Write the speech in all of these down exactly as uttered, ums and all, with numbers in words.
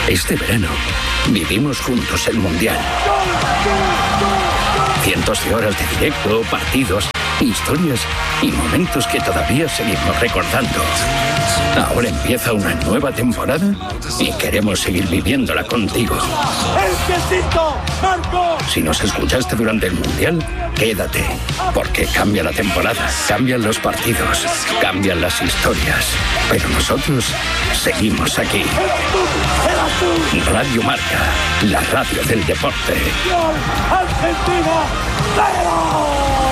Este verano vivimos juntos el Mundial. Cientos de horas de directo, partidos, historias y momentos que todavía seguimos recordando. Ahora empieza una nueva temporada y queremos seguir viviéndola contigo. ¡El quesito, Marco! Si nos escuchaste durante el Mundial, quédate, porque cambia la temporada, cambian los partidos, cambian las historias, pero nosotros seguimos aquí. Radio Marca, la radio del deporte. ¡Argentina, cero!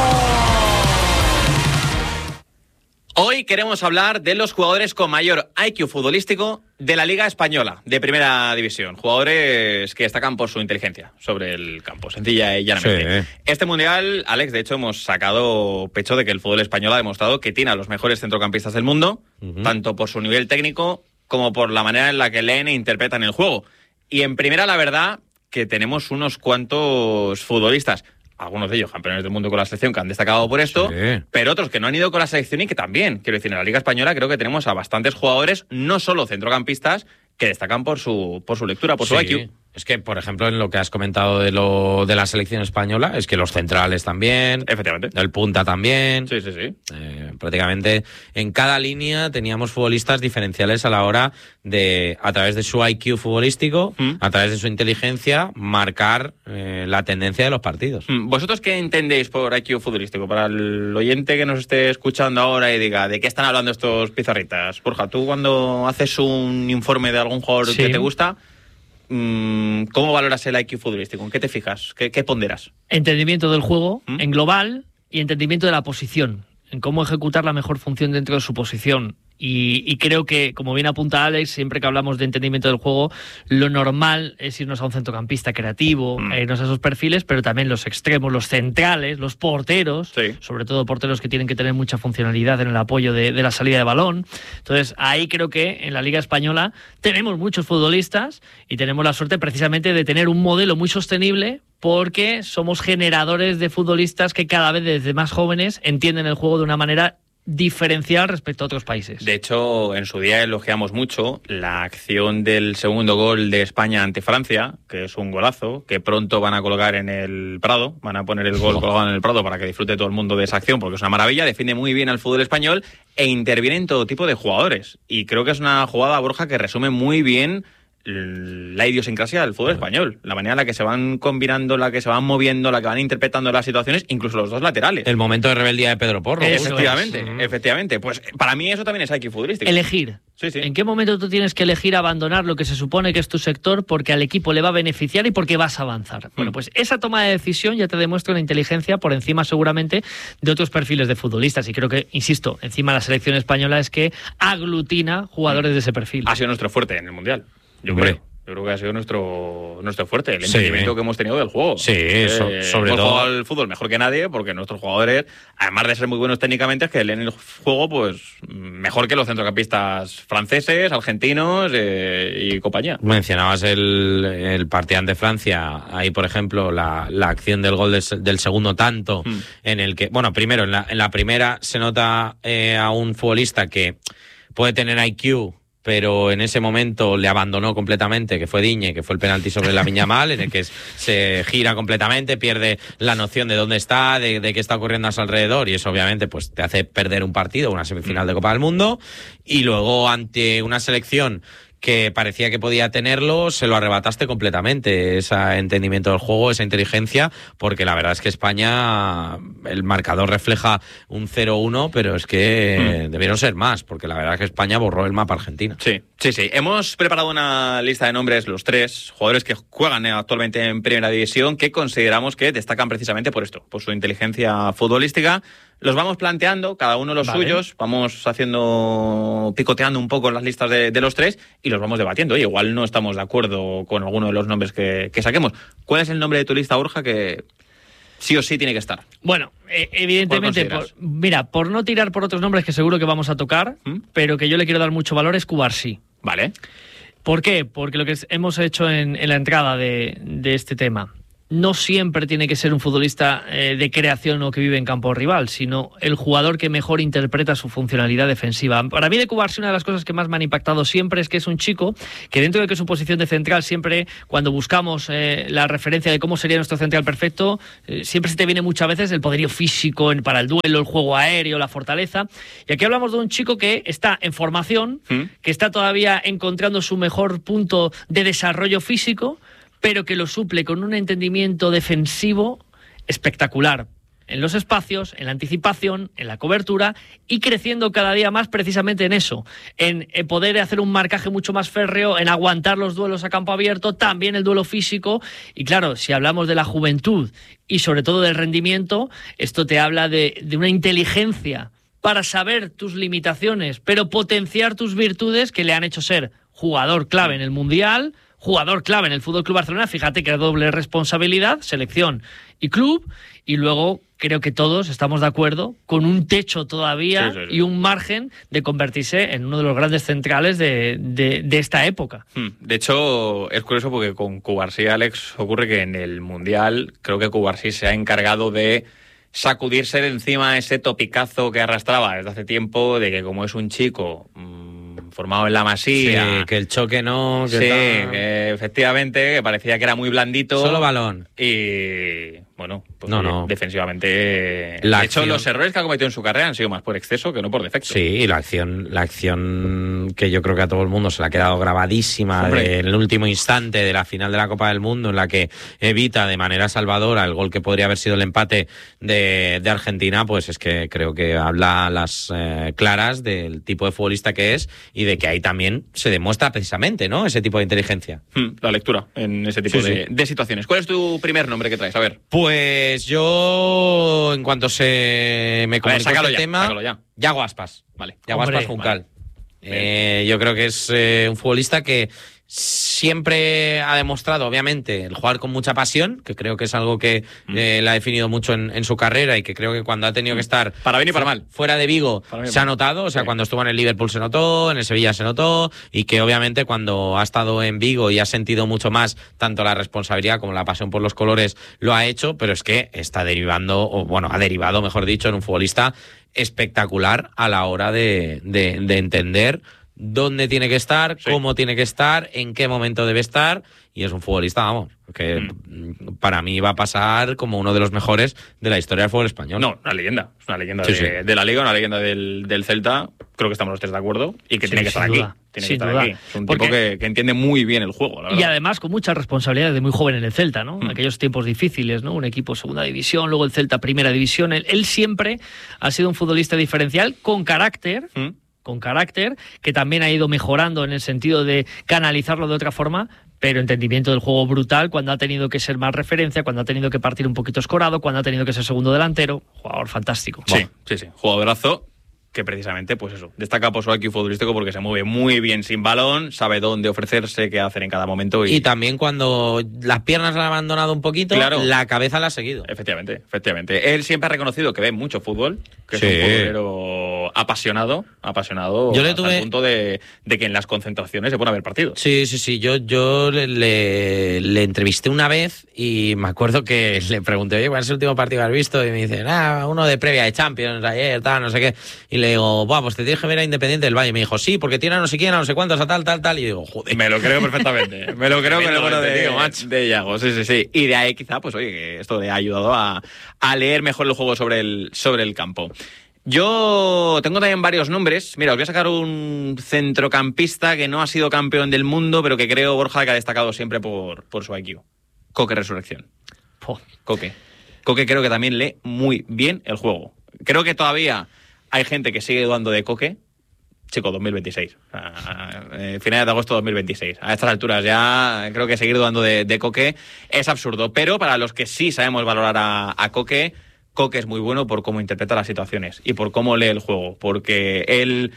Hoy queremos hablar de los jugadores con mayor I Q futbolístico de la Liga Española, de Primera División. Jugadores que destacan por su inteligencia sobre el campo, sencilla y llanamente. Sí. Este Mundial, Alex, de hecho, hemos sacado pecho de que el fútbol español ha demostrado que tiene a los mejores centrocampistas del mundo, uh-huh. tanto por su nivel técnico como por la manera en la que leen e interpretan el juego. Y en Primera, la verdad, que tenemos unos cuantos futbolistas, algunos de ellos campeones del mundo con la selección, que han destacado por esto, sí. pero otros que no han ido con la selección y que también, quiero decir, en la Liga Española creo que tenemos a bastantes jugadores, no solo centrocampistas, que destacan por su por su lectura, por sí. su I Q. Es que, por ejemplo, en lo que has comentado de lo de la selección española, es que los centrales también, efectivamente, el punta también, sí, sí, sí. Eh, prácticamente en cada línea teníamos futbolistas diferenciales a la hora de, a través de su I Q futbolístico, ¿Mm? a través de su inteligencia, marcar eh, la tendencia de los partidos. ¿Vosotros qué entendéis por I Q futbolístico? Para el oyente que nos esté escuchando ahora y diga, ¿de qué están hablando estos pizarritas? Borja, tú cuando haces un informe de algún jugador sí. que te gusta, ¿cómo valoras el I Q futbolístico? ¿En qué te fijas? ¿Qué, qué ponderas? Entendimiento del juego ¿Mm? en global y entendimiento de la posición, en cómo ejecutar la mejor función dentro de su posición. Y, y creo que, como bien apunta Alex, siempre que hablamos de entendimiento del juego, lo normal es irnos a un centrocampista creativo, mm. irnos a esos perfiles, pero también los extremos, los centrales, los porteros, sí. sobre todo porteros que tienen que tener mucha funcionalidad en el apoyo de, de la salida de balón. Entonces, ahí creo que en la Liga Española tenemos muchos futbolistas y tenemos la suerte precisamente de tener un modelo muy sostenible, porque somos generadores de futbolistas que cada vez desde más jóvenes entienden el juego de una manera diferencial respecto a otros países. De hecho, en su día elogiamos mucho la acción del segundo gol de España ante Francia, que es un golazo, que pronto van a colgar en el Prado, van a poner el gol colgado en el Prado para que disfrute todo el mundo de esa acción, porque es una maravilla, defiende muy bien al fútbol español e interviene en todo tipo de jugadores. Y creo que es una jugada, Borja, que resume muy bien la idiosincrasia del fútbol español, la manera en la que se van combinando, la que se van moviendo, la que van interpretando las situaciones, incluso los dos laterales. El momento de rebeldía de Pedro Porro. Efectivamente, es. efectivamente. Pues para mí eso también es I Q futbolístico. Elegir. Sí, sí. ¿En qué momento tú tienes que elegir abandonar lo que se supone que es tu sector porque al equipo le va a beneficiar y porque vas a avanzar? Mm. Bueno, pues esa toma de decisión ya te demuestra una inteligencia por encima seguramente de otros perfiles de futbolistas. Y creo que, insisto, encima la selección española es que aglutina jugadores mm. de ese perfil. Ha sido nuestro fuerte en el Mundial. Yo Hombre. creo. Yo creo que ha sido nuestro nuestro fuerte, el entendimiento sí. que hemos tenido del juego. Sí, eh, so, sobre hemos todo. jugado al fútbol mejor que nadie, porque nuestros jugadores, además de ser muy buenos técnicamente, es que leen el juego pues mejor que los centrocampistas franceses, argentinos eh, y compañía. Mencionabas el, el partido ante Francia, ahí por ejemplo la, la acción del gol de, del segundo tanto, hmm. en el que, bueno, primero en la, en la primera se nota eh, a un futbolista que puede tener I Q, pero en ese momento le abandonó completamente, que fue Digne, que fue el penalti sobre Lamine Yamal, en el que se gira completamente, pierde la noción de dónde está, de, de qué está ocurriendo a su alrededor, y eso obviamente pues te hace perder un partido, una semifinal de Copa del Mundo, y luego ante una selección que parecía que podía tenerlo, se lo arrebataste completamente, ese entendimiento del juego, esa inteligencia, porque la verdad es que España, el marcador refleja un cero uno, pero es que mm. debieron ser más, porque la verdad es que España borró el mapa argentino. Sí, sí, sí. Hemos preparado una lista de nombres, los tres jugadores que juegan actualmente en Primera División, que consideramos que destacan precisamente por esto, por su inteligencia futbolística. Los vamos planteando, cada uno los vale. suyos, vamos haciendo, picoteando un poco las listas de, de los tres y los vamos debatiendo. Oye, igual no estamos de acuerdo con alguno de los nombres que, que saquemos. ¿Cuál es el nombre de tu lista, Borja, que sí o sí tiene que estar? Bueno, eh, evidentemente, por, mira, por no tirar por otros nombres que seguro que vamos a tocar, ¿Mm? pero que yo le quiero dar mucho valor, es Cubarsí. Vale. ¿Por qué? Porque lo que hemos hecho en, en la entrada de, de este tema, no siempre tiene que ser un futbolista eh, de creación o que vive en campo rival, sino el jugador que mejor interpreta su funcionalidad defensiva. Para mí de Cubarsí una de las cosas que más me han impactado siempre es que es un chico que dentro de que su posición de central siempre, cuando buscamos eh, la referencia de cómo sería nuestro central perfecto, eh, siempre se te viene muchas veces el poderío físico en, para el duelo, el juego aéreo, la fortaleza. Y aquí hablamos de un chico que está en formación, ¿Mm? que está todavía encontrando su mejor punto de desarrollo físico, pero que lo suple con un entendimiento defensivo espectacular en los espacios, en la anticipación, en la cobertura y creciendo cada día más precisamente en eso, en, en poder hacer un marcaje mucho más férreo, en aguantar los duelos a campo abierto, también el duelo físico. Y claro, si hablamos de la juventud y sobre todo del rendimiento, esto te habla de, de una inteligencia para saber tus limitaciones, pero potenciar tus virtudes que le han hecho ser jugador clave en el Mundial, jugador clave en el F C Barcelona. Fíjate que doble responsabilidad, selección y club, y luego creo que todos estamos de acuerdo con un techo todavía sí, sí, sí. y un margen de convertirse en uno de los grandes centrales de, de, de esta época. De hecho, es curioso porque con Cubarsí, Alex, ocurre que en el Mundial creo que Cubarsí se ha encargado de sacudirse de encima ese topicazo que arrastraba desde hace tiempo de que como es un chico formado en la Masía, sí, que el choque no, que sí, tal. que efectivamente que parecía que era muy blandito, solo balón y bueno, pues no, oye, no. defensivamente la de acción... hecho los errores que ha cometido en su carrera han sido más por exceso que no por defecto. Sí, y la acción, la acción que yo creo que a todo el mundo se le ha quedado grabadísima de, en el último instante de la final de la Copa del Mundo, en la que evita de manera salvadora el gol que podría haber sido el empate de, de Argentina, pues es que creo que habla a las eh, claras del tipo de futbolista que es y de que ahí también se demuestra precisamente, ¿no?, ese tipo de inteligencia. Hmm, la lectura en ese tipo sí, de, sí. de situaciones. ¿Cuál es tu primer nombre que traes? A ver. Pues yo, en cuanto se me comunicó este el tema, ya. Yago Aspas. Vale. Yago Aspas Juncal. Vale. Eh, yo creo que es eh, un futbolista que siempre ha demostrado, obviamente, el jugar con mucha pasión, que creo que es algo que mm. eh, le ha definido mucho en, en su carrera y que creo que cuando ha tenido que estar para bien y para mal fuera de Vigo se ha notado, o sea, sí. cuando estuvo en el Liverpool se notó, en el Sevilla se notó, y que obviamente cuando ha estado en Vigo y ha sentido mucho más tanto la responsabilidad como la pasión por los colores lo ha hecho, pero es que está derivando, o bueno, ha derivado, mejor dicho, en un futbolista espectacular a la hora de, de, de entender dónde tiene que estar, sí. cómo tiene que estar, en qué momento debe estar, y es un futbolista, vamos, que mm. para mí va a pasar como uno de los mejores de la historia del fútbol español. No, una leyenda, es una leyenda sí, de, sí. de la Liga, una leyenda del, del Celta, creo que estamos los tres de acuerdo, y que sí, tiene que estar duda. aquí. Tiene Sin que estar duda. aquí. Es un Porque... tipo que, que entiende muy bien el juego, la verdad. Y además con mucha responsabilidad de muy joven en el Celta, ¿no? Mm. Aquellos tiempos difíciles, ¿no? Un equipo segunda división, luego el Celta primera división. Él, él siempre ha sido un futbolista diferencial con carácter, mm. con carácter, que también ha ido mejorando en el sentido de canalizarlo de otra forma, pero entendimiento del juego brutal cuando ha tenido que ser más referencia, cuando ha tenido que partir un poquito escorado, cuando ha tenido que ser segundo delantero. Jugador fantástico. Sí, wow. sí, sí. Jugadorazo que precisamente, pues eso, destaca por su I Q futbolístico porque se mueve muy bien sin balón, sabe dónde ofrecerse, qué hacer en cada momento. Y, y también cuando las piernas la han abandonado un poquito, claro, la cabeza la ha seguido. Efectivamente, efectivamente. Él siempre ha reconocido que ve mucho fútbol, que sí. es un futbolero apasionado, apasionado yo le hasta tuve... el punto de, de que en las concentraciones se pone a ver partidos. Sí, sí, sí. Yo, yo le, le, le entrevisté una vez y me acuerdo que le pregunté, oye, ¿cuál es el último partido que has visto? Y me dice, ah, uno de previa de Champions ayer, tal, no sé qué. Y le digo, buah, pues te tienes que ver a Independiente del Valle. Y me dijo, sí, porque tiene a no sé quién, a no sé cuántos, a tal, tal, tal. Y digo, joder. Me lo creo perfectamente. Me lo creo con el bueno de, de Yago. Sí, sí, sí. Y de ahí quizá, pues oye, que esto le ha ayudado a, a leer mejor el juego sobre el, sobre el campo. Yo tengo también varios nombres. Mira, os voy a sacar un centrocampista que no ha sido campeón del mundo, pero que creo, Borja, que ha destacado siempre por, por su I Q. Coque Resurrección. Oh. Coque. Coque creo que también lee muy bien el juego. Creo que todavía hay gente que sigue dudando de Coque. Chico, dos mil veintiséis. Eh, finales de agosto de dos mil veintiséis. A estas alturas ya creo que seguir dudando de, de Coque es absurdo. Pero para los que sí sabemos valorar a, a Coque, Koke es muy bueno por cómo interpreta las situaciones y por cómo lee el juego, porque él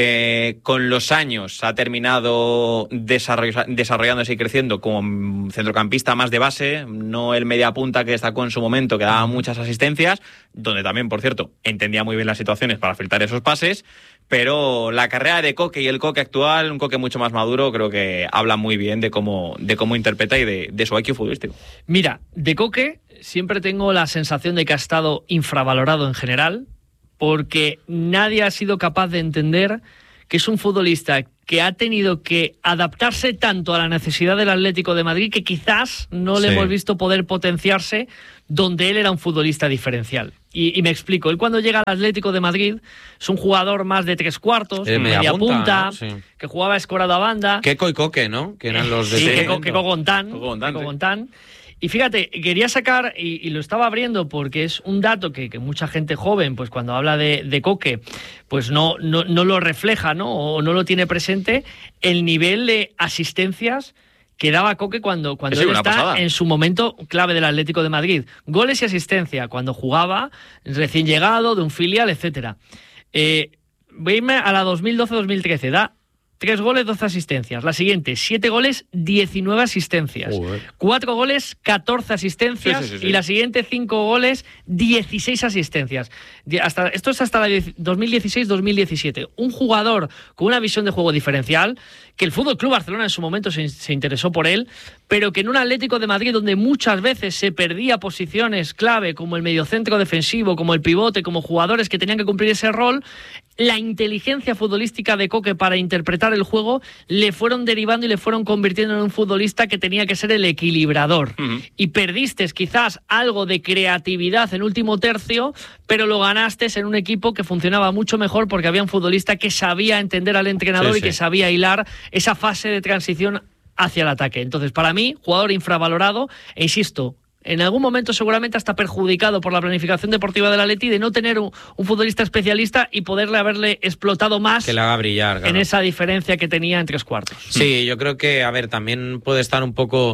eh, con los años ha terminado desarroll- desarrollándose y creciendo como centrocampista más de base, no el mediapunta que destacó en su momento, que daba muchas asistencias, donde también, por cierto, entendía muy bien las situaciones para filtrar esos pases, pero la carrera de Koke y el Koke actual, un Koke mucho más maduro, creo que habla muy bien de cómo, de cómo interpreta y de, de su I Q futbolístico. Mira, de Koke siempre tengo la sensación de que ha estado infravalorado en general, porque nadie ha sido capaz de entender que es un futbolista que ha tenido que adaptarse tanto a la necesidad del Atlético de Madrid que quizás no le sí. hemos visto poder potenciarse donde él era un futbolista diferencial. Y, y me explico, él cuando llega al Atlético de Madrid es un jugador más de tres cuartos, eh, media, media punta, punta ¿no? sí. que jugaba escorado a banda. Keco y Koke, ¿no? Que eran los de sí, Keco, Keco Gontán. Keco Gontán. Y fíjate, quería sacar, y, y lo estaba abriendo porque es un dato que, que mucha gente joven, pues cuando habla de, de Koke, pues no, no, no lo refleja, ¿no? O no lo tiene presente, el nivel de asistencias que daba Koke cuando, cuando él está pasada. En su momento clave del Atlético de Madrid. Goles y asistencia, cuando jugaba, recién llegado, de un filial, etcétera. Eh, voy a irme a la dos mil doce dos mil trece, da tres goles, doce asistencias. La siguiente, siete goles, diecinueve asistencias. Uy. cuatro goles, catorce asistencias. Sí, sí, sí, sí. Y la siguiente, cinco goles, dieciséis asistencias. Hasta, esto es hasta la dos mil dieciséis dos mil diecisiete. Un jugador con una visión de juego diferencial, que el F C Barcelona en su momento se, se interesó por él, pero que en un Atlético de Madrid donde muchas veces se perdía posiciones clave, como el mediocentro defensivo, como el pivote, como jugadores que tenían que cumplir ese rol, la inteligencia futbolística de Koke para interpretar el juego le fueron derivando y le fueron convirtiendo en un futbolista que tenía que ser el equilibrador. Uh-huh. Y perdiste quizás algo de creatividad en último tercio, pero lo ganaste en un equipo que funcionaba mucho mejor porque había un futbolista que sabía entender al entrenador sí, y sí. que sabía hilar esa fase de transición hacia el ataque. Entonces, para mí, jugador infravalorado, e insisto, en algún momento seguramente hasta perjudicado por la planificación deportiva del Atleti de no tener un, un futbolista especialista y poderle haberle explotado más que le haga brillar, claro. en esa diferencia que tenía en tres cuartos. Sí, yo creo que, a ver, también puede estar un poco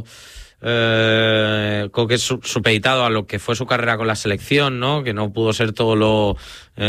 eh, Koke supeditado a lo que fue su carrera con la selección, ¿no? Que no pudo ser todo lo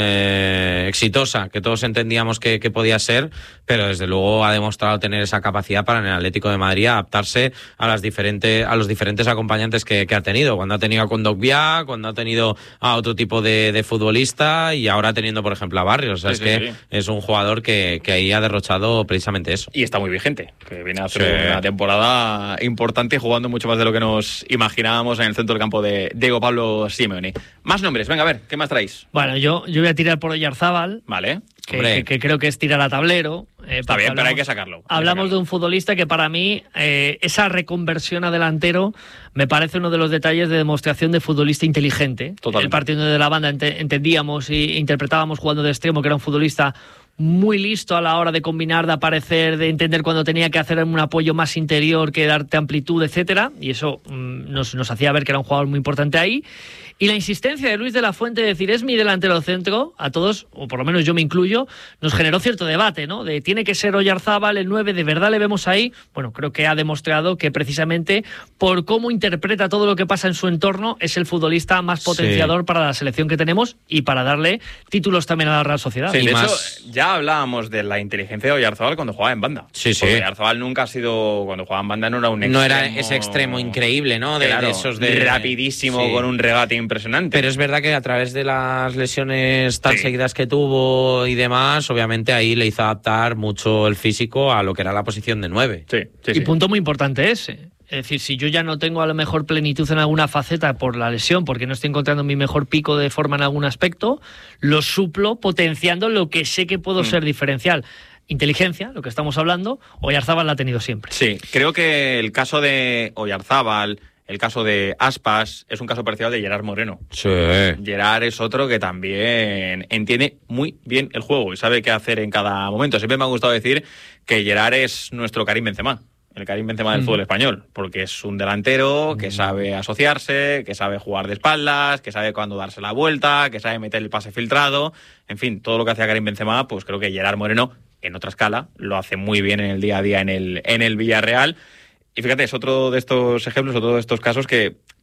eh, exitosa que todos entendíamos que, que podía ser, pero desde luego ha demostrado tener esa capacidad para en el Atlético de Madrid adaptarse a las diferentes a los diferentes acompañantes que, que ha tenido, cuando ha tenido a Kondogbia, cuando ha tenido a otro tipo de, de futbolista y ahora teniendo por ejemplo a Barrios, o sea, sí, es sí, que sí. es un jugador que, que ahí ha derrochado precisamente eso. Y está muy vigente, que viene a hacer sí. una temporada importante jugando mucho más de lo que nos imaginábamos en el centro del campo de Diego Pablo Simeone. Más nombres, venga a ver, ¿qué más traéis? Bueno, yo Yo voy a tirar por Oyarzábal, vale, que, que, que creo que es tirar a tablero. Eh, Está bien, hablamos, pero hay que sacarlo. Hay hablamos que sacarlo. de un futbolista que para mí, eh, esa reconversión a delantero me parece uno de los detalles de demostración de futbolista inteligente. Totalmente. El partido de la banda ent- entendíamos e interpretábamos jugando de extremo que era un futbolista muy listo a la hora de combinar, de aparecer, de entender cuando tenía que hacer un apoyo más interior, que darte amplitud, etcétera. Y eso mmm, nos, nos hacía ver que era un jugador muy importante ahí. Y la insistencia de Luis de la Fuente de decir es mi delantero centro, a todos, o por lo menos yo me incluyo, nos generó cierto debate, ¿no? De tiene que ser Oyarzábal el nueve, ¿de verdad le vemos ahí? Bueno, creo que ha demostrado que precisamente por cómo interpreta todo lo que pasa en su entorno es el futbolista más potenciador sí. para la selección que tenemos y para darle títulos también a la Real Sociedad. Sí, y de más... hecho, ya hablábamos de la inteligencia de Oyarzábal cuando jugaba en banda. Sí, sí. Porque Oyarzábal nunca ha sido, cuando jugaba en banda no era un extremo... No era ese extremo increíble, ¿no? De, claro, de esos de... rapidísimo, sí. con un regate impresionante. Pero es verdad que a través de las lesiones tan sí. seguidas que tuvo y demás, obviamente ahí le hizo adaptar mucho el físico a lo que era la posición de nueve. Sí, sí, y sí. punto muy importante ese. Es decir, si yo ya no tengo a lo mejor plenitud en alguna faceta por la lesión, porque no estoy encontrando mi mejor pico de forma en algún aspecto, lo suplo potenciando lo que sé que puedo mm. ser diferencial. Inteligencia, lo que estamos hablando, Oyarzábal la ha tenido siempre. Sí, creo que el caso de Oyarzábal, el caso de Aspas, es un caso parecido al de Gerard Moreno. Sí. Gerard es otro que también entiende muy bien el juego y sabe qué hacer en cada momento. Siempre me ha gustado decir que Gerard es nuestro Karim Benzema, el Karim Benzema del mm. fútbol español, porque es un delantero que sabe asociarse, que sabe jugar de espaldas, que sabe cuándo darse la vuelta, que sabe meter el pase filtrado. En fin, todo lo que hacía Karim Benzema, pues creo que Gerard Moreno, en otra escala, lo hace muy bien en el día a día en el, en el Villarreal. Y fíjate, es otro de estos ejemplos, otro de estos casos que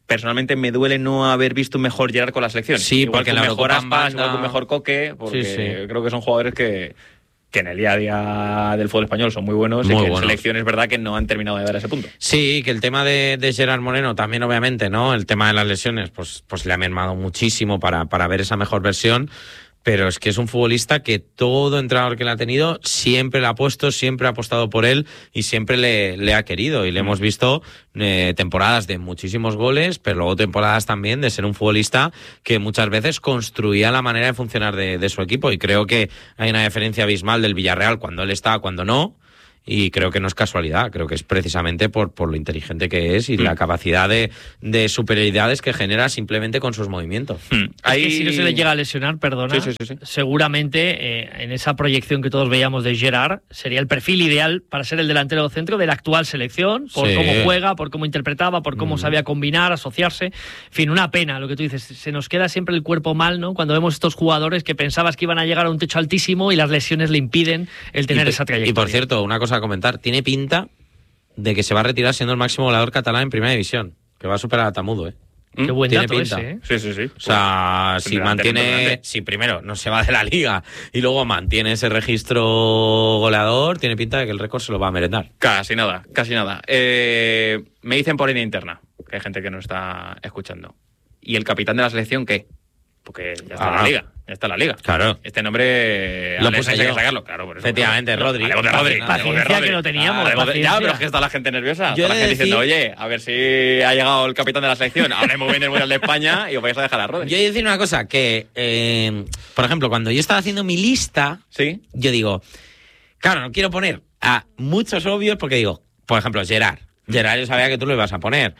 personalmente me duele no haber visto un mejor Gerard con la selección. Sí, igual porque que un la mejor Eurocopa Aspas, manda... igual que un mejor Coque, porque sí, sí. creo que son jugadores que, que en el día a día del fútbol español son muy buenos Muy y que buenos. en selección es verdad que no han terminado de dar ese punto. Sí, que el tema de, de Gerard Moreno también, obviamente, ¿no? El tema de las lesiones, pues, pues le ha mermado muchísimo para, para ver esa mejor versión. Pero es que es un futbolista que todo entrenador que le ha tenido siempre le ha puesto, siempre ha apostado por él y siempre le, le ha querido. Y le hemos visto eh, temporadas de muchísimos goles, pero luego temporadas también de ser un futbolista que muchas veces construía la manera de funcionar de, de su equipo. Y creo que hay una diferencia abismal del Villarreal cuando él está, cuando no. Y creo que no es casualidad, creo que es precisamente por, por lo inteligente que es y mm. la capacidad de, de superioridades que genera simplemente con sus movimientos. Mm. Ahí... Es que si no se le llega a lesionar, perdona, sí, sí, sí, sí. seguramente eh, en esa proyección que todos veíamos de Gerard sería el perfil ideal para ser el delantero centro de la actual selección, por sí. cómo juega, por cómo interpretaba, por cómo mm. sabía combinar, asociarse. En fin, una pena lo que tú dices, se nos queda siempre el cuerpo mal, ¿no? Cuando vemos estos jugadores que pensabas que iban a llegar a un techo altísimo y las lesiones le impiden el tener y, esa trayectoria. Y por cierto, una cosa a comentar, tiene pinta de que se va a retirar siendo el máximo goleador catalán en primera división, que va a superar a Tamudo, ¿eh? Qué buen tiene dato pinta. Ese, ¿eh? Sí, sí, sí. O sea, pues, si mantiene, si primero no se va de la liga y luego mantiene ese registro goleador, tiene pinta de que el récord se lo va a merendar. Casi nada, casi nada. Eh, me dicen por línea interna, que hay gente que nos está escuchando. ¿Y el capitán de la selección qué? Porque ya está ah, en la liga. Ya está en la liga. Claro. Este nombre lo puse puse hay yo. que sacarlo. Claro, por eso. Efectivamente, no, Rodri. No, de Rodri. Paciencia que lo teníamos. Ah, de, ya, pero es que está la gente nerviosa. Yo está la gente decir... diciendo, oye, a ver si ha llegado el capitán de la selección. Hablé muy bien del Mundial de España y os vais a dejar a Rodri. Yo he de decir una cosa, que, eh, por ejemplo, cuando yo estaba haciendo mi lista, ¿sí? Yo digo, claro, no quiero poner a muchos obvios porque digo, por ejemplo, Gerard. Gerard yo sabía que tú lo ibas a poner.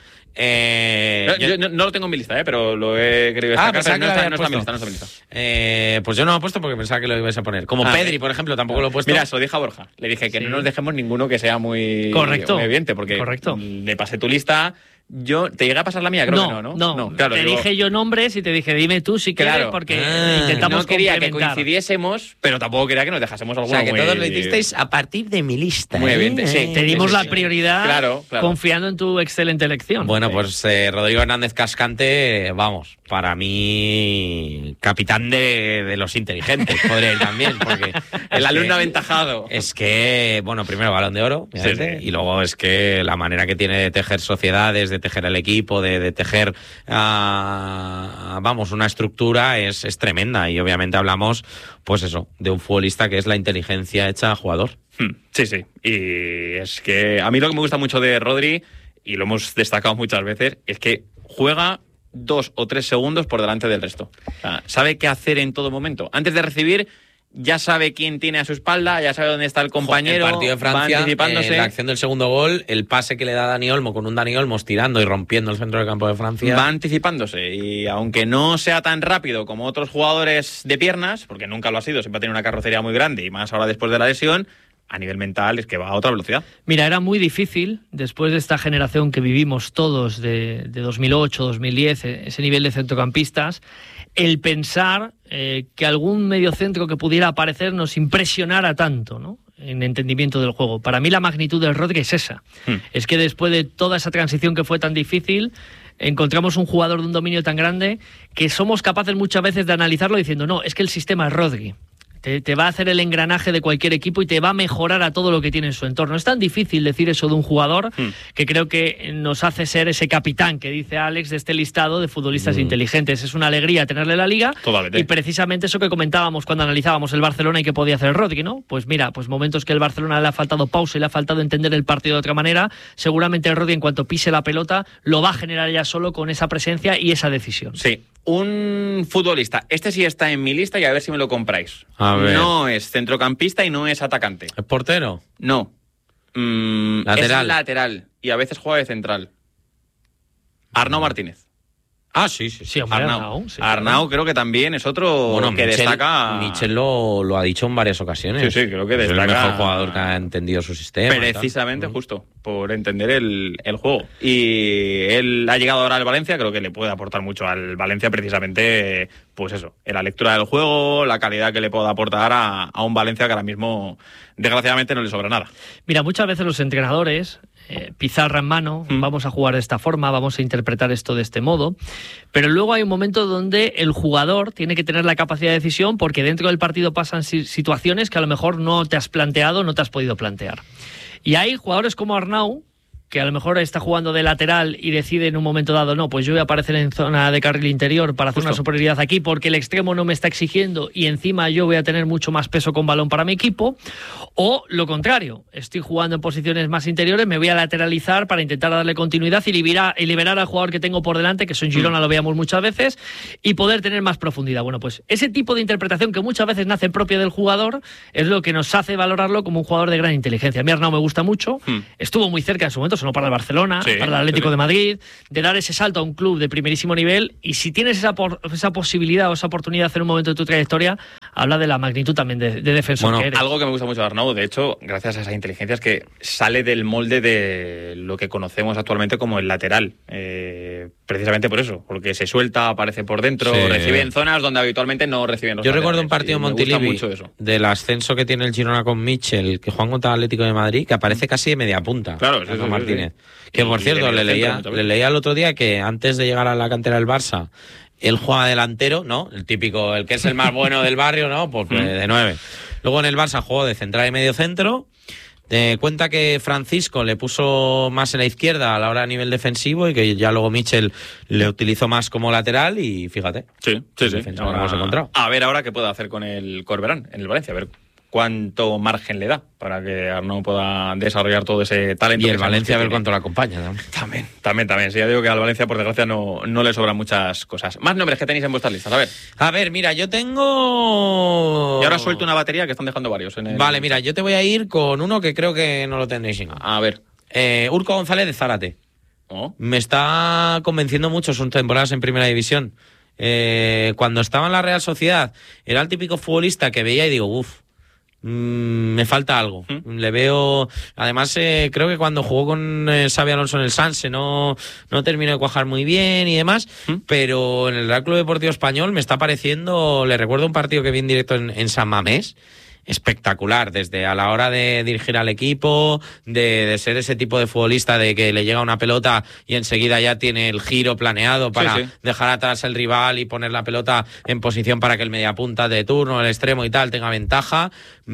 Eh, no, yo, yo no, no lo tengo en mi lista, ¿eh? Pero lo he querido destacar. Ah, pensaba no, que está, lo no, está en mi lista, no está en mi lista. Eh, pues yo no lo he puesto porque pensaba que lo ibas a poner. Como ah, Pedri, por ejemplo, tampoco lo he puesto. Mira, se lo dije a Borja. Le dije que sí. no nos dejemos ninguno que sea muy, correcto, muy evidente, porque correcto. le pasé tu lista. Yo ¿te llegué a pasar la mía? Creo no, que no, ¿no? No, no claro, te digo, dije yo nombres y te dije dime tú si claro. quieres porque ah, intentamos no quería que complementar. coincidiésemos, pero tampoco quería que nos dejásemos alguno. O sea, que muy... todos lo hicisteis a partir de mi lista. Muy ¿eh? evidente, sí. Te dimos sí, la sí, prioridad claro, claro. confiando en tu excelente elección. Bueno, sí. pues eh, Rodrigo Hernández Cascante, vamos, para mí capitán de, de los inteligentes, podría ir también, porque el alumno que, aventajado. Es que, bueno, primero Balón de Oro, sí, sí. y luego es que la manera que tiene de tejer sociedades, de tejer el equipo, de, de tejer, uh, vamos, una estructura es, es tremenda. Y obviamente hablamos, pues eso, de un futbolista que es la inteligencia hecha jugador. Sí, sí. Y es que a mí lo que me gusta mucho de Rodri, y lo hemos destacado muchas veces, es que juega dos o tres segundos por delante del resto. O sea, sabe qué hacer en todo momento. Antes de recibir, ya sabe quién tiene a su espalda, ya sabe dónde está el compañero. El partido de Francia, anticipándose. Eh, la acción del segundo gol, el pase que le da Dani Olmo con un Dani Olmo tirando y rompiendo el centro del campo de Francia. Va anticipándose y aunque no sea tan rápido como otros jugadores de piernas, porque nunca lo ha sido, siempre ha tenido una carrocería muy grande y más ahora después de la lesión, a nivel mental es que va a otra velocidad. Mira, era muy difícil, después de esta generación que vivimos todos de, de dos mil ocho, dos mil diez, ese nivel de centrocampistas, el pensar eh, que algún mediocentro que pudiera aparecer nos impresionara tanto, ¿no?, en entendimiento del juego. Para mí la magnitud del Rodri es esa. Hmm. Es que después de toda esa transición que fue tan difícil, encontramos un jugador de un dominio tan grande que somos capaces muchas veces de analizarlo diciendo, no, es que el sistema es Rodri. Te, te va a hacer el engranaje de cualquier equipo y te va a mejorar a todo lo que tiene en su entorno. Es tan difícil decir eso de un jugador mm. que creo que nos hace ser ese capitán que dice Alex de este listado de futbolistas mm. inteligentes. Es una alegría tenerle la liga. Totalmente. Y precisamente eso que comentábamos cuando analizábamos el Barcelona y que podía hacer Rodri, ¿no? Pues mira, pues momentos que el Barcelona le ha faltado pausa y le ha faltado entender el partido de otra manera, seguramente el Rodri en cuanto pise la pelota lo va a generar ya solo con esa presencia y esa decisión. Sí. Un futbolista, este sí está en mi lista y a ver si me lo compráis. A ver. No es centrocampista y no es atacante. ¿Es portero? No. Mm, lateral. Es lateral y a veces juega de central. Arnau Martínez. Ah, sí, sí. Sí, hombre, Arnau. Arnau, sí, Arnau creo que también es otro bueno, que Michel, destaca. Michel lo, lo ha dicho en varias ocasiones. Sí, sí, creo que es destaca. el mejor jugador que ha entendido su sistema. Precisamente, justo, por entender el, el juego. Y él ha llegado ahora al Valencia, creo que le puede aportar mucho al Valencia precisamente, pues eso, en la lectura del juego, la calidad que le puede aportar a, a un Valencia que ahora mismo, desgraciadamente, no le sobra nada. Mira, muchas veces los entrenadores eh, pizarra en mano, mm. vamos a jugar de esta forma, vamos a interpretar esto de este modo, pero luego hay un momento donde el jugador tiene que tener la capacidad de decisión porque dentro del partido pasan situaciones que a lo mejor no te has planteado, no te has podido plantear. Y hay jugadores como Arnau, que a lo mejor está jugando de lateral y decide en un momento dado, no, pues yo voy a aparecer en zona de carril interior para hacer Justo. una superioridad aquí porque el extremo no me está exigiendo y encima yo voy a tener mucho más peso con balón para mi equipo, o lo contrario, estoy jugando en posiciones más interiores, me voy a lateralizar para intentar darle continuidad y liberar, y liberar al jugador que tengo por delante, que eso en Girona mm. lo veíamos muchas veces, y poder tener más profundidad. Bueno, pues ese tipo de interpretación que muchas veces nace propia del jugador es lo que nos hace valorarlo como un jugador de gran inteligencia. A mí Arnau me gusta mucho, mm. estuvo muy cerca en su momento, no para el Barcelona, sí, para el Atlético sí. de Madrid, de dar ese salto a un club de primerísimo nivel, y si tienes esa, por, esa posibilidad o esa oportunidad de hacer un momento de tu trayectoria, habla de la magnitud también de, de defensor bueno, que eres. Algo que me gusta mucho de Arnau, de hecho, gracias a esa inteligencia, es que sale del molde de lo que conocemos actualmente como el lateral, eh, precisamente por eso, porque se suelta, aparece por dentro, sí. recibe en zonas donde habitualmente no reciben los Yo laterales. recuerdo un partido en Montilivi del ascenso que tiene el Girona con Mitchell, que juegan contra el Atlético de Madrid, que aparece casi de media punta. Claro, eso, eso, Martínez. Sí, sí. Que por cierto, le leía, le leía el otro día que antes de llegar a la cantera del Barça, él juega delantero, ¿no? El típico, el que es el más bueno del barrio, ¿no? Pues de, de nueve. Luego en el Barça jugó de central y medio centro. Te cuenta que Francisco le puso más en la izquierda a la hora a nivel defensivo y que ya luego Mitchell le utilizó más como lateral y fíjate. Sí, sí, sí. Ahora, hemos encontrado. A ver ahora qué puede hacer con el Corberán en el Valencia, a ver cuánto margen le da para que Arnau pueda desarrollar todo ese talento. Y el Valencia a ver cuánto le acompaña, ¿no? También, también, también. Sí, ya digo que al Valencia, por desgracia, no, no le sobran muchas cosas. Más nombres que tenéis en vuestras listas, a ver. A ver, mira, yo tengo... Y ahora suelto una batería que están dejando varios. En el... Vale, mira, yo te voy a ir con uno que creo que no lo tendréis. A ver. Eh, Urco González de Zárate. Oh. Me está convenciendo mucho sus temporadas en Primera División. Eh, cuando estaba en la Real Sociedad, era el típico futbolista que veía y digo, uff, me falta algo. ¿Mm? Le veo, además eh, creo que cuando jugó con eh, Xabi Alonso en el Sanse no, no terminó de cuajar muy bien y demás, ¿Mm? Pero en el Real Club Deportivo Español me está pareciendo, le recuerdo un partido que vi en directo en, en San Mamés, espectacular, desde a la hora de dirigir al equipo, de, de ser ese tipo de futbolista de que le llega una pelota y enseguida ya tiene el giro planeado para sí, sí. dejar atrás el rival y poner la pelota en posición para que el mediapunta de turno, el extremo y tal, tenga ventaja.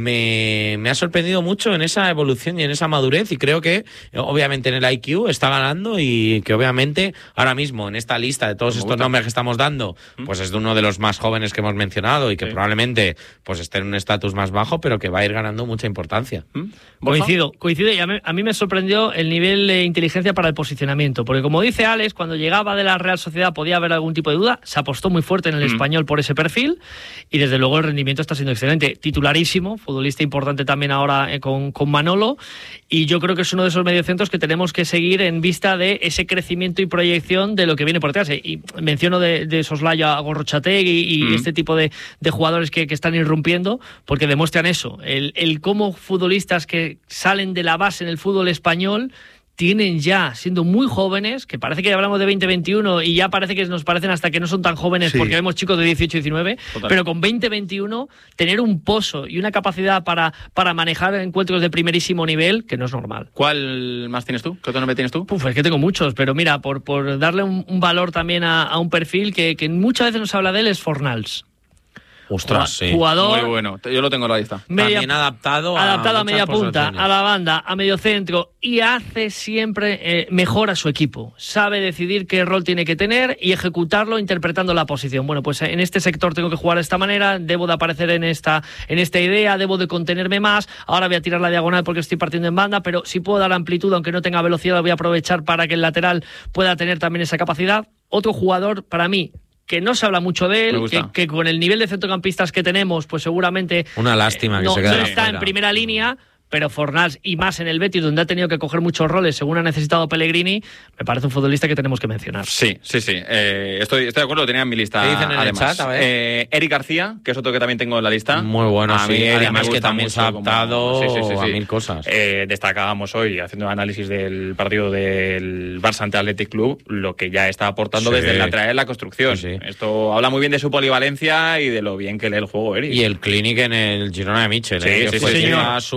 Me, me ha sorprendido mucho en esa evolución y en esa madurez y creo que obviamente en el I Q está ganando y que obviamente ahora mismo en esta lista de todos estos nombres que estamos dando, pues es de uno de los más jóvenes que hemos mencionado y que sí. probablemente pues esté en un estatus más bajo, pero que va a ir ganando mucha importancia. ¿Mm? Coincido, coincido y a mí, a mí me sorprendió el nivel de inteligencia para el posicionamiento, porque como dice Alex, cuando llegaba de la Real Sociedad podía haber algún tipo de duda, se apostó muy fuerte en el ¿Mm? Español por ese perfil y desde luego el rendimiento está siendo excelente, titularísimo, futbolista importante también ahora eh, con, con Manolo, y yo creo que es uno de esos mediocentros que tenemos que seguir en vista de ese crecimiento y proyección de lo que viene por detrás. Y menciono de, de Soslayo a Gorrochategui y ¿Mm? este tipo de, de jugadores que, que están irrumpiendo, porque demuestran eso, el, el cómo futbolistas que salen de la base en el fútbol español tienen ya, siendo muy jóvenes, que parece que ya hablamos de veinte veintiuno y ya parece que nos parecen hasta que no son tan jóvenes sí. porque vemos chicos de dieciocho diecinueve, Total. Pero con veinte veintiuno tener un pozo y una capacidad para, para manejar encuentros de primerísimo nivel que no es normal. ¿Cuál más tienes tú? ¿Qué otro nombre tienes tú? Puf, es que tengo muchos, pero mira, por, por darle un, un valor también a, a un perfil que, que muchas veces nos habla de él es Fornals. Ostras, sí. Jugador muy bueno, yo lo tengo en la lista. Media, También adaptado a, adaptado a media punta, a la banda, a medio centro y hace siempre eh, mejor a su equipo. Sabe decidir qué rol tiene que tener y ejecutarlo interpretando la posición. Bueno, pues en este sector tengo que jugar de esta manera, debo de aparecer en esta, en esta idea, debo de contenerme más. Ahora voy a tirar la diagonal porque estoy partiendo en banda, pero si puedo dar amplitud, aunque no tenga velocidad, la voy a aprovechar para que el lateral pueda tener también esa capacidad. Otro jugador, para mí, que no se habla mucho de él, que, que con el nivel de centrocampistas que tenemos, pues seguramente... Una lástima eh, que no, se quede no está afuera. En primera línea, pero Fornals, y más en el Betis, donde ha tenido que coger muchos roles según ha necesitado Pellegrini, me parece un futbolista que tenemos que mencionar. Sí, sí, sí. Eh, estoy, estoy de acuerdo, lo tenía en mi lista. ¿Qué dicen en además. el chat? A ver. Eh, Eric García, que es otro que también tengo en la lista. Muy bueno, a sí. mí, Además me que también mucho se ha adaptado como... sí, sí, sí, sí. a mil cosas. Eh, destacábamos hoy, haciendo análisis del partido del Barça ante Athletic Club, lo que ya está aportando sí. desde el lateral en la construcción. Sí, sí. Esto habla muy bien de su polivalencia y de lo bien que lee el juego, Eric. Y el clinic en el Girona de Mitchell, sí, eh, que sí, fue sí, súper importante.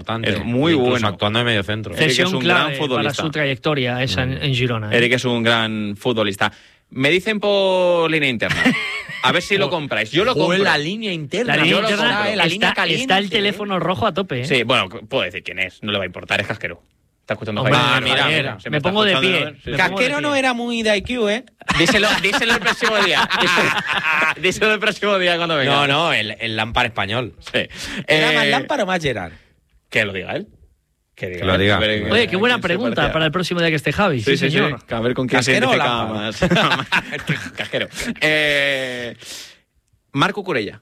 importante. Es muy incluso bueno. actuando de medio centro. Eric es Cesión un gran clave para futbolista. su trayectoria esa en, en Girona. ¿eh? Eric es un gran futbolista. Me dicen por línea interna. A ver si lo compráis. Yo lo compro. Joder, la línea interna. La línea Yo lo interna compro. la está, línea caliente, está el ¿eh? teléfono rojo a tope. ¿eh? Sí, bueno, puedo decir quién es. No le va a importar, es Casquero. ¿Está escuchando? Hombre, Javier? ah, mira, Javier, mira. Se me está pongo de escuchando, pie. ¿no? Sí. Me pongo de Casquero pie. no era muy de I Q, ¿eh? Díselo, díselo el próximo día. Díselo el próximo día cuando venga. No, no, el, el Lampard español. Sí. ¿Era Eh, más Lampard o más Gerrard? Que lo diga él. Que, diga Que lo él. diga. A ver, Oye, qué a buena quién se pregunta parecía. para el próximo día que esté Javi. Sí, Sí, sí, señor. sí. A ver con quién se ¿Casquero o identifica más. Lampard? Casquero. Eh, Marco Curella.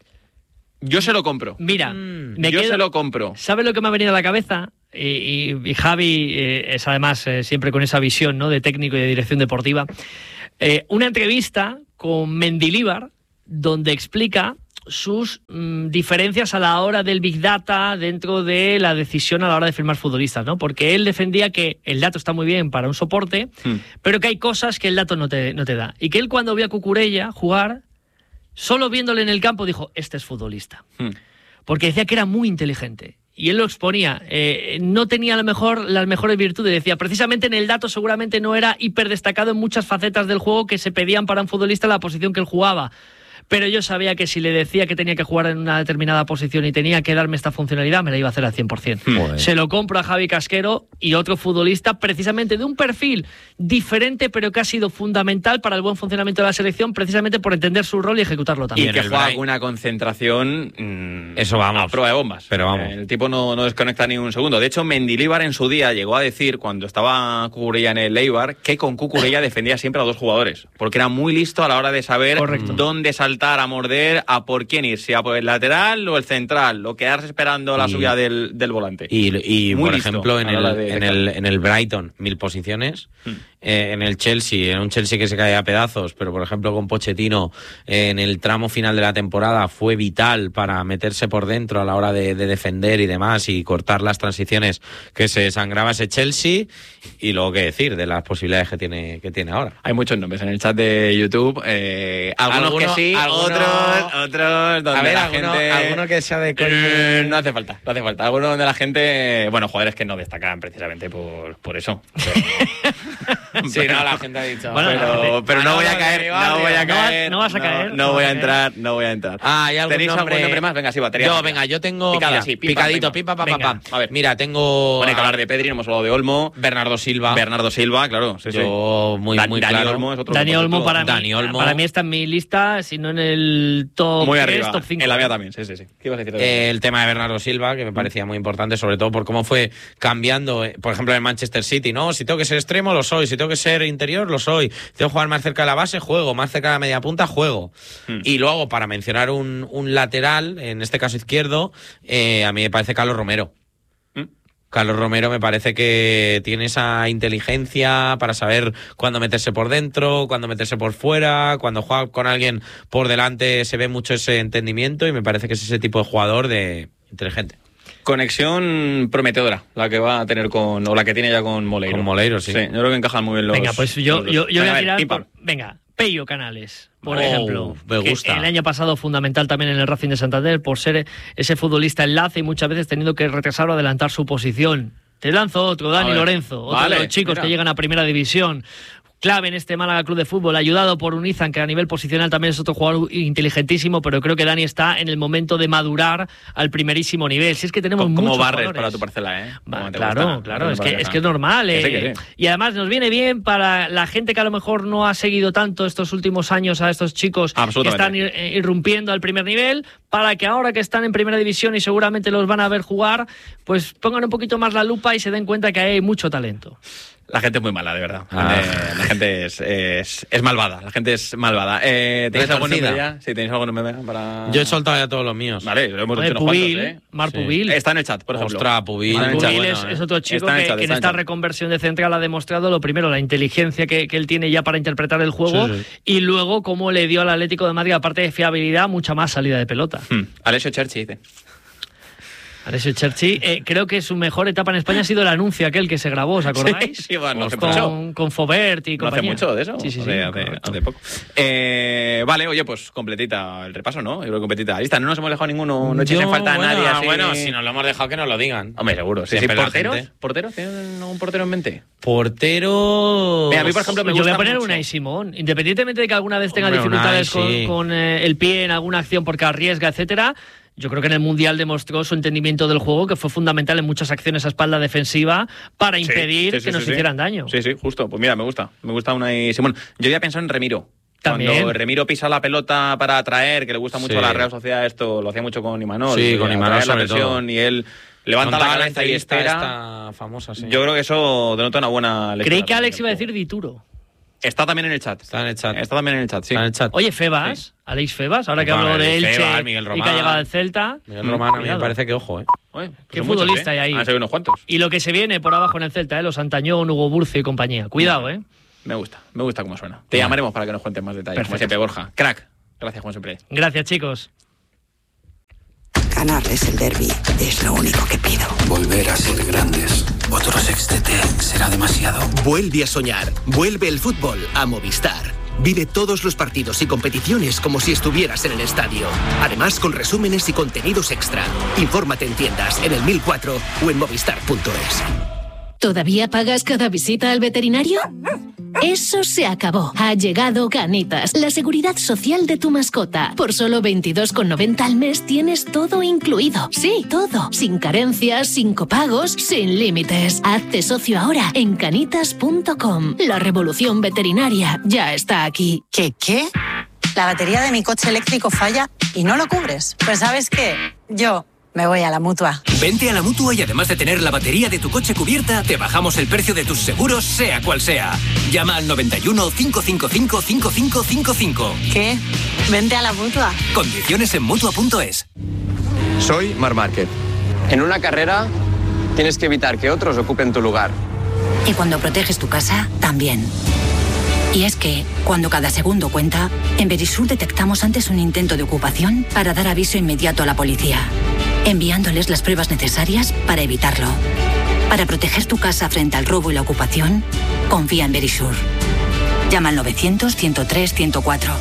Yo se lo compro. Mira, Mm, me Yo quedo- se lo compro. ¿Sabe lo que me ha venido a la cabeza? Y, y- y Javi eh, es además eh, siempre con esa visión, ¿no?, de técnico y de dirección deportiva. Eh, una entrevista con Mendilibar donde explica sus mm, diferencias a la hora del Big Data dentro de la decisión a la hora de firmar futbolistas, ¿no? Porque él defendía que el dato está muy bien para un soporte, Hmm. pero que hay cosas que el dato no te, no te da. Y que él cuando vio a Cucurella jugar, solo viéndole en el campo dijo, este es futbolista. Hmm. Porque decía que era muy inteligente. Y él lo exponía. Eh, no tenía a lo mejor las mejores virtudes. Decía, precisamente en el dato seguramente no era hiperdestacado en muchas facetas del juego que se pedían para un futbolista en la posición que él jugaba. Pero yo sabía que si le decía que tenía que jugar en una determinada posición y tenía que darme esta funcionalidad, me la iba a hacer al cien por ciento. Joder. Se lo compro a Javi Casquero y otro futbolista precisamente de un perfil diferente, pero que ha sido fundamental para el buen funcionamiento de la selección, precisamente por entender su rol y ejecutarlo Y también. en que el juega Bright- con una concentración mm, Eso vamos. a prueba de bombas. Pero vamos. El tipo no, no desconecta ni un segundo. De hecho, Mendilibar en su día llegó a decir, cuando estaba Cucurella en el Eibar, que con Cucurella defendía siempre a dos jugadores, porque era muy listo a la hora de saber Correcto. dónde saltar a morder, a por quién ir, si a por el lateral o el central, o quedarse esperando la Y- subida del, del volante. Y, y Muy por listo ejemplo, en a la el, hora de- de en, el, en el Brighton, mil posiciones. Hmm. Eh, en el Chelsea, en un Chelsea que se cae a pedazos, pero por ejemplo con Pochettino, eh, en el tramo final de la temporada fue vital para meterse por dentro a la hora de, de defender y demás y cortar las transiciones que se sangraba ese Chelsea. Y luego qué decir de las posibilidades que tiene, que tiene ahora. Hay muchos nombres en el chat de YouTube. eh, algunos Alguno- que sí, alguno- otros, otros donde A ver, la alguno, gente... alguno que sea de coño. Eh, no hace falta, no hace falta. Algunos donde la gente, bueno, jugadores que no destacan precisamente por, por eso. Pero, Sí, no, la gente ha dicho. Bueno, pero, pero no voy a caer, no voy a No vas- caer. no vas a caer, No, no voy vas a a entrar, no voy a entrar. Ah, ¿hay algún ¿Tenéis nombre? algún nombre más? Venga, sí, batería. Yo, rápida. venga, yo tengo Picada, mira, sí, pim, pam, picadito, venga. pim, pam, pam, Venga, pam. a ver. Mira, tengo Bueno, hay que hablar de Pedri, no hemos hablado de Olmo. Bernardo Silva. Bernardo Silva, claro. Sí, sí. Yo muy, Da- muy Dani claro. Olmo es otro. Dani otro Olmo todo. para mí, Dani Olmo. para mí está en mi lista, si no en el top Muy tres, arriba. top cinco. En la mía también, sí, sí, sí. ¿Qué ibas a decir? Eh, el tema de Bernardo Silva, que me parecía muy importante, sobre todo por cómo fue cambiando, eh, por ejemplo, en el Manchester City, ¿no? Si tengo que ser extremo, lo soy. Si tengo que ser interior, lo soy. Si tengo que jugar más cerca de la base, juego. Más cerca de la media punta, juego. Hmm. Y luego, para mencionar un, un lateral, en este caso izquierdo, eh, a mí me parece Carlos Romero. Hmm. Carlos Romero me parece que tiene esa inteligencia para saber cuándo meterse por dentro, cuándo meterse por fuera, cuando juega con alguien por delante se ve mucho ese entendimiento y me parece que es ese tipo de jugador de inteligente. Conexión prometedora, la que va a tener con, o la que tiene ya con Moleiro. Con Moleiro, sí. Sí, yo creo que encajan muy bien los. Venga, pues yo, los dos. yo, yo voy Venga, a ver, tirar. pim, pam. por- venga, Pello Canales, por Oh, ejemplo. me que gusta. El año pasado fundamental también en el Racing de Santander por ser ese futbolista enlace y muchas veces teniendo que retrasar o adelantar su posición. Te lanzo otro, Dani A ver. Lorenzo, otro Vale, de los chicos mira. que llegan a Primera División. Clave en este Málaga Club de Fútbol, ayudado por Unizan, que a nivel posicional también es otro jugador inteligentísimo, pero creo que Dani está en el momento de madurar al primerísimo nivel. Si es que tenemos ¿Cómo muchos barres jugadores. para tu parcela, eh? Va, ¿Cómo te claro, gusta? claro, ¿Cómo es te que, parece? es que es normal. Que eh. sí, que sí. Y además nos viene bien para la gente que a lo mejor no ha seguido tanto estos últimos años a estos chicos que Absolutamente. están ir- irrumpiendo al primer nivel, para que ahora que están en primera división y seguramente los van a ver jugar, pues pongan un poquito más la lupa y se den cuenta que hay mucho talento. La gente es muy mala, de verdad. Ah. Eh, La gente es, es, es malvada. La gente es malvada. Eh, ¿Tenéis algún Retorcida. nombre ya? Sí, ¿tenéis algún nombre para...? Yo he soltado ya todos los míos. Vale, lo hemos Oye, hecho unos Pubil, cuantos, ¿eh? Mar Sí. Pubil. Está en el chat, por ejemplo. Ostras, Pubil. Está en el Pubil chat. es, bueno, es eh. otro chico Está en el que, chat, que en está en esta el chat. reconversión de central ha demostrado lo primero, la inteligencia que, que él tiene ya para interpretar el juego Sí, sí. y luego cómo le dio al Atlético de Madrid, aparte de fiabilidad, mucha más salida de pelota. Hmm. Alessio Cerci dice. Alessio Cherchi, eh, creo que su mejor etapa en España ha sido el anuncio aquel que se grabó, ¿os acordáis? Sí, sí, bueno, pues con, con Fobert y no compañía. hace mucho de eso, sí, sí, sí, hace, hace, hace poco. Eh, vale, oye, pues completita el repaso, ¿no? Yo creo que completita la lista. No nos hemos dejado ninguno, no echéis en falta bueno, a nadie. Así... Bueno, si nos lo hemos dejado, que nos lo digan. Hombre, seguro. Sí, sí. ¿Porteros? ¿Porteros? ¿Tienen algún portero en mente? Portero... Mira, a mí, por ejemplo, me Yo gusta voy a poner mucho. Unai Simón. Independientemente de que alguna vez tenga Hombre, dificultades Unai, con, sí. con eh, el pie en alguna acción porque arriesga, etcétera, yo creo que en el Mundial demostró su entendimiento del juego, que fue fundamental en muchas acciones a espalda defensiva para impedir sí, sí, sí, que nos sí, hicieran sí. daño. Sí, sí, justo. Pues mira, me gusta. Me gusta Unai Simón. Yo ya pensado en Remiro. También. Cuando Remiro pisa la pelota para atraer, que le gusta mucho Sí. a la Real Sociedad, esto lo hacía mucho con Imanol. Sí, con Imanol atraer la sobre presión todo. y él levanta la cabeza y espera. Esta famosa, sí. Yo creo que eso denota una buena lectura. Creí que Alex también iba a del decir Dituro. Está también en el chat. Está en el chat. Está también en el chat, sí. Está en el chat. Oye, Febas, Sí. Alex Febas, ahora que Vale, hablo de Elche Febas, Miguel y Román. que ha llegado al Celta. Miguel Román, a mí me Cuidado. parece que ojo, ¿eh? Oye, pues Qué son muchos, futbolista ¿eh? hay ahí. Han sido unos cuantos. Y lo que se viene por abajo en el Celta, ¿eh? Los Antañón, Hugo Burcio y compañía. Cuidado, ¿eh? Me gusta, me gusta cómo suena. Te llamaremos para que nos cuentes más detalles. Como Perfecto. siempre, Borja. Crack. Gracias, como siempre. Gracias, chicos. Ganarles el derbi es lo único que pido. Volver a ser grandes. Otro sextete será demasiado. Vuelve a soñar. Vuelve el fútbol a Movistar. Vive todos los partidos y competiciones como si estuvieras en el estadio. Además, con resúmenes y contenidos extra. Infórmate en tiendas, en el mil cuatro o en movistar punto es. ¿Todavía pagas cada visita al veterinario? Eso se acabó. Ha llegado Canitas, la seguridad social de tu mascota. Por solo veintidós con noventa al mes tienes todo incluido. Sí, todo. Sin carencias, sin copagos, sin límites. Hazte socio ahora en canitas punto com. La revolución veterinaria ya está aquí. ¿Qué qué? La batería de mi coche eléctrico falla y no lo cubres. Pues ¿sabes qué? Yo me voy a la Mutua. Vente a la Mutua y además de tener la batería de tu coche cubierta, te bajamos el precio de tus seguros, sea cual sea. Llama al noventa y uno, cinco cinco cinco, cinco cinco cinco cinco. ¿Qué? Vente a la Mutua. Condiciones en mutua punto es. Soy Marc Márquez. En una carrera tienes que evitar que otros ocupen tu lugar. Y cuando proteges tu casa, también. Y es que, cuando cada segundo cuenta, en Verisur detectamos antes un intento de ocupación para dar aviso inmediato a la policía, enviándoles las pruebas necesarias para evitarlo. Para proteger tu casa frente al robo y la ocupación, confía en Verisur. Llama al novecientos, ciento tres, ciento cuatro.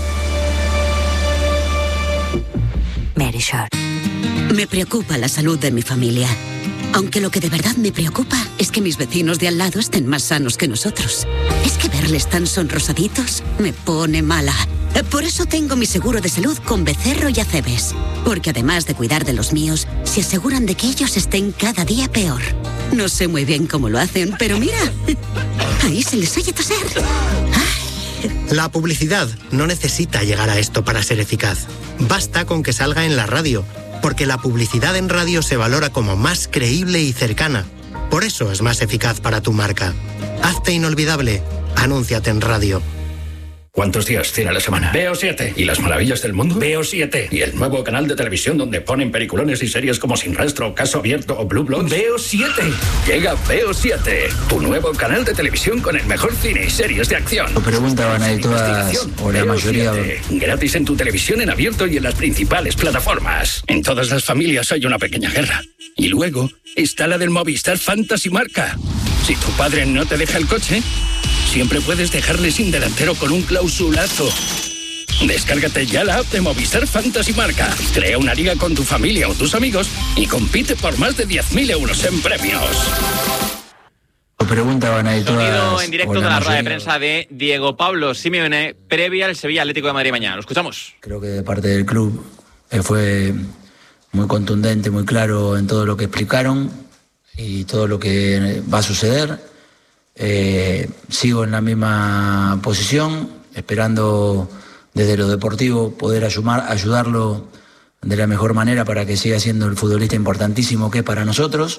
Verisur. Me preocupa la salud de mi familia. Aunque lo que de verdad me preocupa es que mis vecinos de al lado estén más sanos que nosotros. Es que verles tan sonrosaditos me pone mala. Por eso tengo mi seguro de salud con Becerro y Acebes. Porque además de cuidar de los míos, se aseguran de que ellos estén cada día peor. No sé muy bien cómo lo hacen, pero mira, ahí se les oye toser. La publicidad no necesita llegar a esto para ser eficaz. Basta con que salga en la radio, porque la publicidad en radio se valora como más creíble y cercana. Por eso es más eficaz para tu marca. Hazte inolvidable. Anúnciate en radio. ¿Cuántos días tiene la semana? Veo siete. ¿Y las maravillas del mundo? Veo siete. ¿Y el nuevo canal de televisión donde ponen peliculones y series como Sin Rastro, Caso Abierto o Blue Bloods? Veo siete. Llega Veo siete, tu nuevo canal de televisión con el mejor cine y series de acción. Lo preguntaban ahí todas, o la mayoría. Gratis en tu televisión en abierto y en las principales plataformas. En todas las familias hay una pequeña guerra. Y luego está la del Movistar Fantasy Marca. Si tu padre no te deja el coche, siempre puedes dejarle sin delantero con un clausulazo. Descárgate ya la app de Movistar Fantasy Marca. Crea una liga con tu familia o tus amigos y compite por más de diez mil euros en premios. Lo preguntaban ahí todas. Sonido en directo o de la rueda de mayoría. prensa de Diego Pablo Simeone previa al Sevilla Atlético de Madrid mañana. Lo escuchamos. Creo que de parte del club eh, fue muy contundente, muy claro en todo lo que explicaron y todo lo que va a suceder. Eh, sigo en la misma posición, esperando desde lo deportivo poder ayudar, ayudarlo de la mejor manera para que siga siendo el futbolista importantísimo que es para nosotros,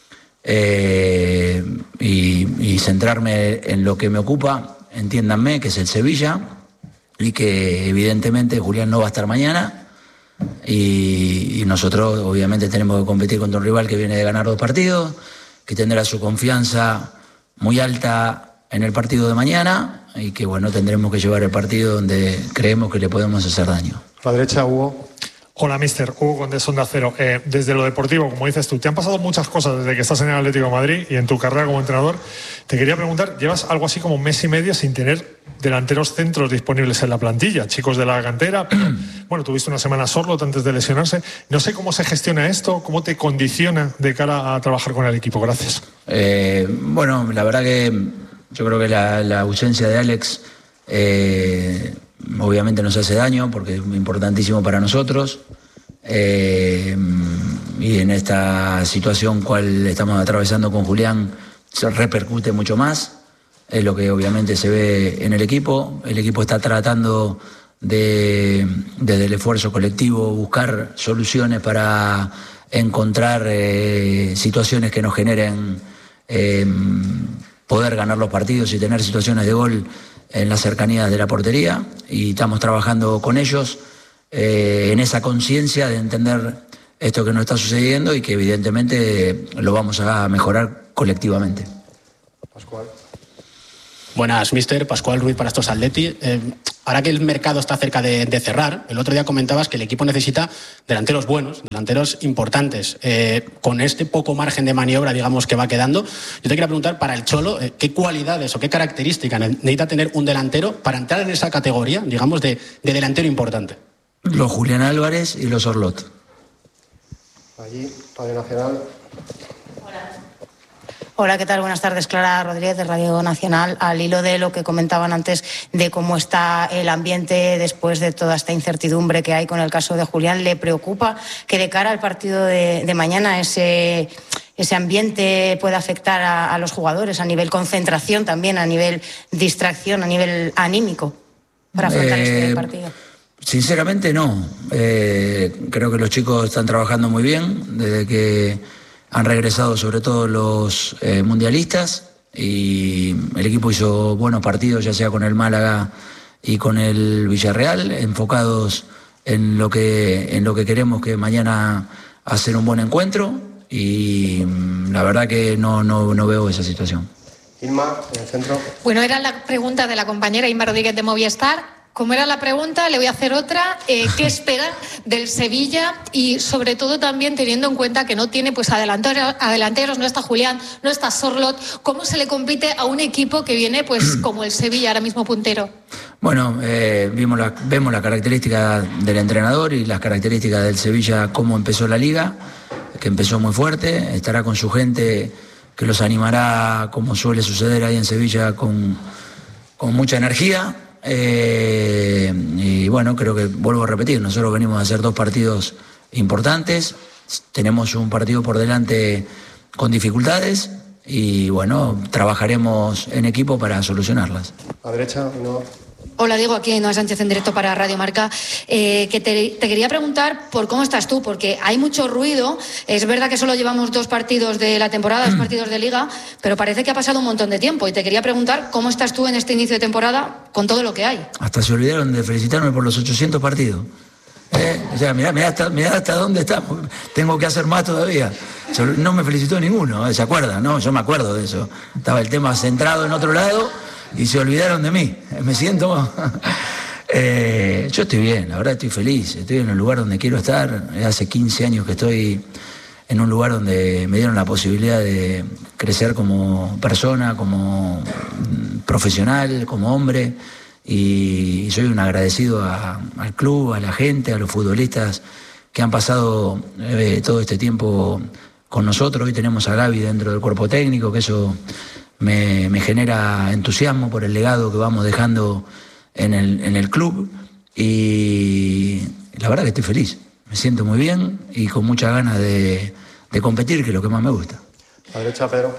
eh, y, y centrarme en lo que me ocupa, entiéndanme, que es el Sevilla, y que evidentemente Julián no va a estar mañana, y, y nosotros obviamente tenemos que competir contra un rival que viene de ganar dos partidos, que tendrá su confianza muy alta en el partido de mañana y que bueno, tendremos que llevar el partido donde creemos que le podemos hacer daño. La derecha, Hugo. Hola, mister. Hugo Condés, Onda Cero. Eh, desde lo deportivo, como dices tú, te han pasado muchas cosas desde que estás en el Atlético de Madrid y en tu carrera como entrenador. Te quería preguntar, llevas algo así como un mes y medio sin tener delanteros centros disponibles en la plantilla, chicos de la cantera, pero bueno, tuviste una semana Sorloth antes de lesionarse. No sé cómo se gestiona esto, cómo te condiciona de cara a trabajar con el equipo. Gracias. Eh, bueno, la verdad que yo creo que la, la ausencia de Alex eh, obviamente nos hace daño porque es importantísimo para nosotros. Eh, y en esta situación cual estamos atravesando con Julián se repercute mucho más. Es lo que obviamente se ve en el equipo. El equipo está tratando de, desde el esfuerzo colectivo, buscar soluciones para encontrar eh, situaciones que nos generen eh, poder ganar los partidos y tener situaciones de gol en las cercanías de la portería. Y estamos trabajando con ellos eh, en esa conciencia de entender esto que nos está sucediendo y que evidentemente lo vamos a mejorar colectivamente. Pascual. Buenas, mister. Pascual Ruiz para estos Atleti. Eh, ahora que el mercado está cerca de, de cerrar, el otro día comentabas que el equipo necesita delanteros buenos, delanteros importantes. Eh, con este poco margen de maniobra, digamos, que va quedando, yo te quería preguntar, para el Cholo, eh, ¿qué cualidades o qué características necesita tener un delantero para entrar en esa categoría, digamos, de, de delantero importante? Los Julián Álvarez y los Sorloth. Allí, Radio Nacional. Hola, ¿qué tal? Buenas tardes, Clara Rodríguez de Radio Nacional. Al hilo de lo que comentaban antes de cómo está el ambiente después de toda esta incertidumbre que hay con el caso de Julián, ¿le preocupa que de cara al partido de, de mañana ese, ese ambiente pueda afectar a, a los jugadores a nivel concentración también, a nivel distracción, a nivel anímico para afrontar eh, este partido? Sinceramente no. Eh, creo que los chicos están trabajando muy bien desde que han regresado sobre todo los eh, mundialistas y el equipo hizo buenos partidos, ya sea con el Málaga y con el Villarreal, enfocados en lo que, en lo que queremos que mañana hacer un buen encuentro y la verdad que no, no, no veo esa situación. Inma, en el centro. Bueno, era la pregunta de la compañera Inma Rodríguez de Movistar. Como era la pregunta, le voy a hacer otra. Eh, ¿Qué espera del Sevilla? Y sobre todo también teniendo en cuenta que no tiene pues adelanteros, adelanteros, no está Julián, no está Sorloth. ¿Cómo se le compite a un equipo que viene pues como el Sevilla, ahora mismo puntero? Bueno, eh, vimos la, vemos las características del entrenador y las características del Sevilla, cómo empezó la liga, que empezó muy fuerte, estará con su gente que los animará, como suele suceder ahí en Sevilla, con, con mucha energía. Eh, y bueno, creo que vuelvo a repetir, nosotros venimos a hacer dos partidos importantes, tenemos un partido por delante con dificultades y bueno, trabajaremos en equipo para solucionarlas. A derecha, no. Hola, Diego, aquí Noa Sánchez en directo para Radio Marca. Eh, que te, te quería preguntar por cómo estás tú, porque hay mucho ruido. Es verdad que solo llevamos dos partidos de la temporada, dos partidos de Liga, pero parece que ha pasado un montón de tiempo. Y te quería preguntar cómo estás tú en este inicio de temporada con todo lo que hay. Hasta se olvidaron de felicitarme por los ochocientos partidos. ¿Eh? O sea, mirá, mirá, hasta, mirá hasta dónde estamos. Tengo que hacer más todavía. No me felicitó ninguno, ¿se acuerdan? No, yo me acuerdo de eso. Estaba el tema centrado en otro lado y se olvidaron de mí. Me siento... eh, yo estoy bien, la verdad estoy feliz. Estoy en el lugar donde quiero estar. Hace quince años que estoy en un lugar donde me dieron la posibilidad de crecer como persona, como profesional, como hombre. Y soy un agradecido a, al club, a la gente, a los futbolistas que han pasado eh, todo este tiempo con nosotros. Hoy tenemos a Gaby dentro del cuerpo técnico, que eso me, me genera entusiasmo por el legado que vamos dejando en el, en el club. Y la verdad que estoy feliz, me siento muy bien y con muchas ganas de, de competir, que es lo que más me gusta. A la derecha, Pedro.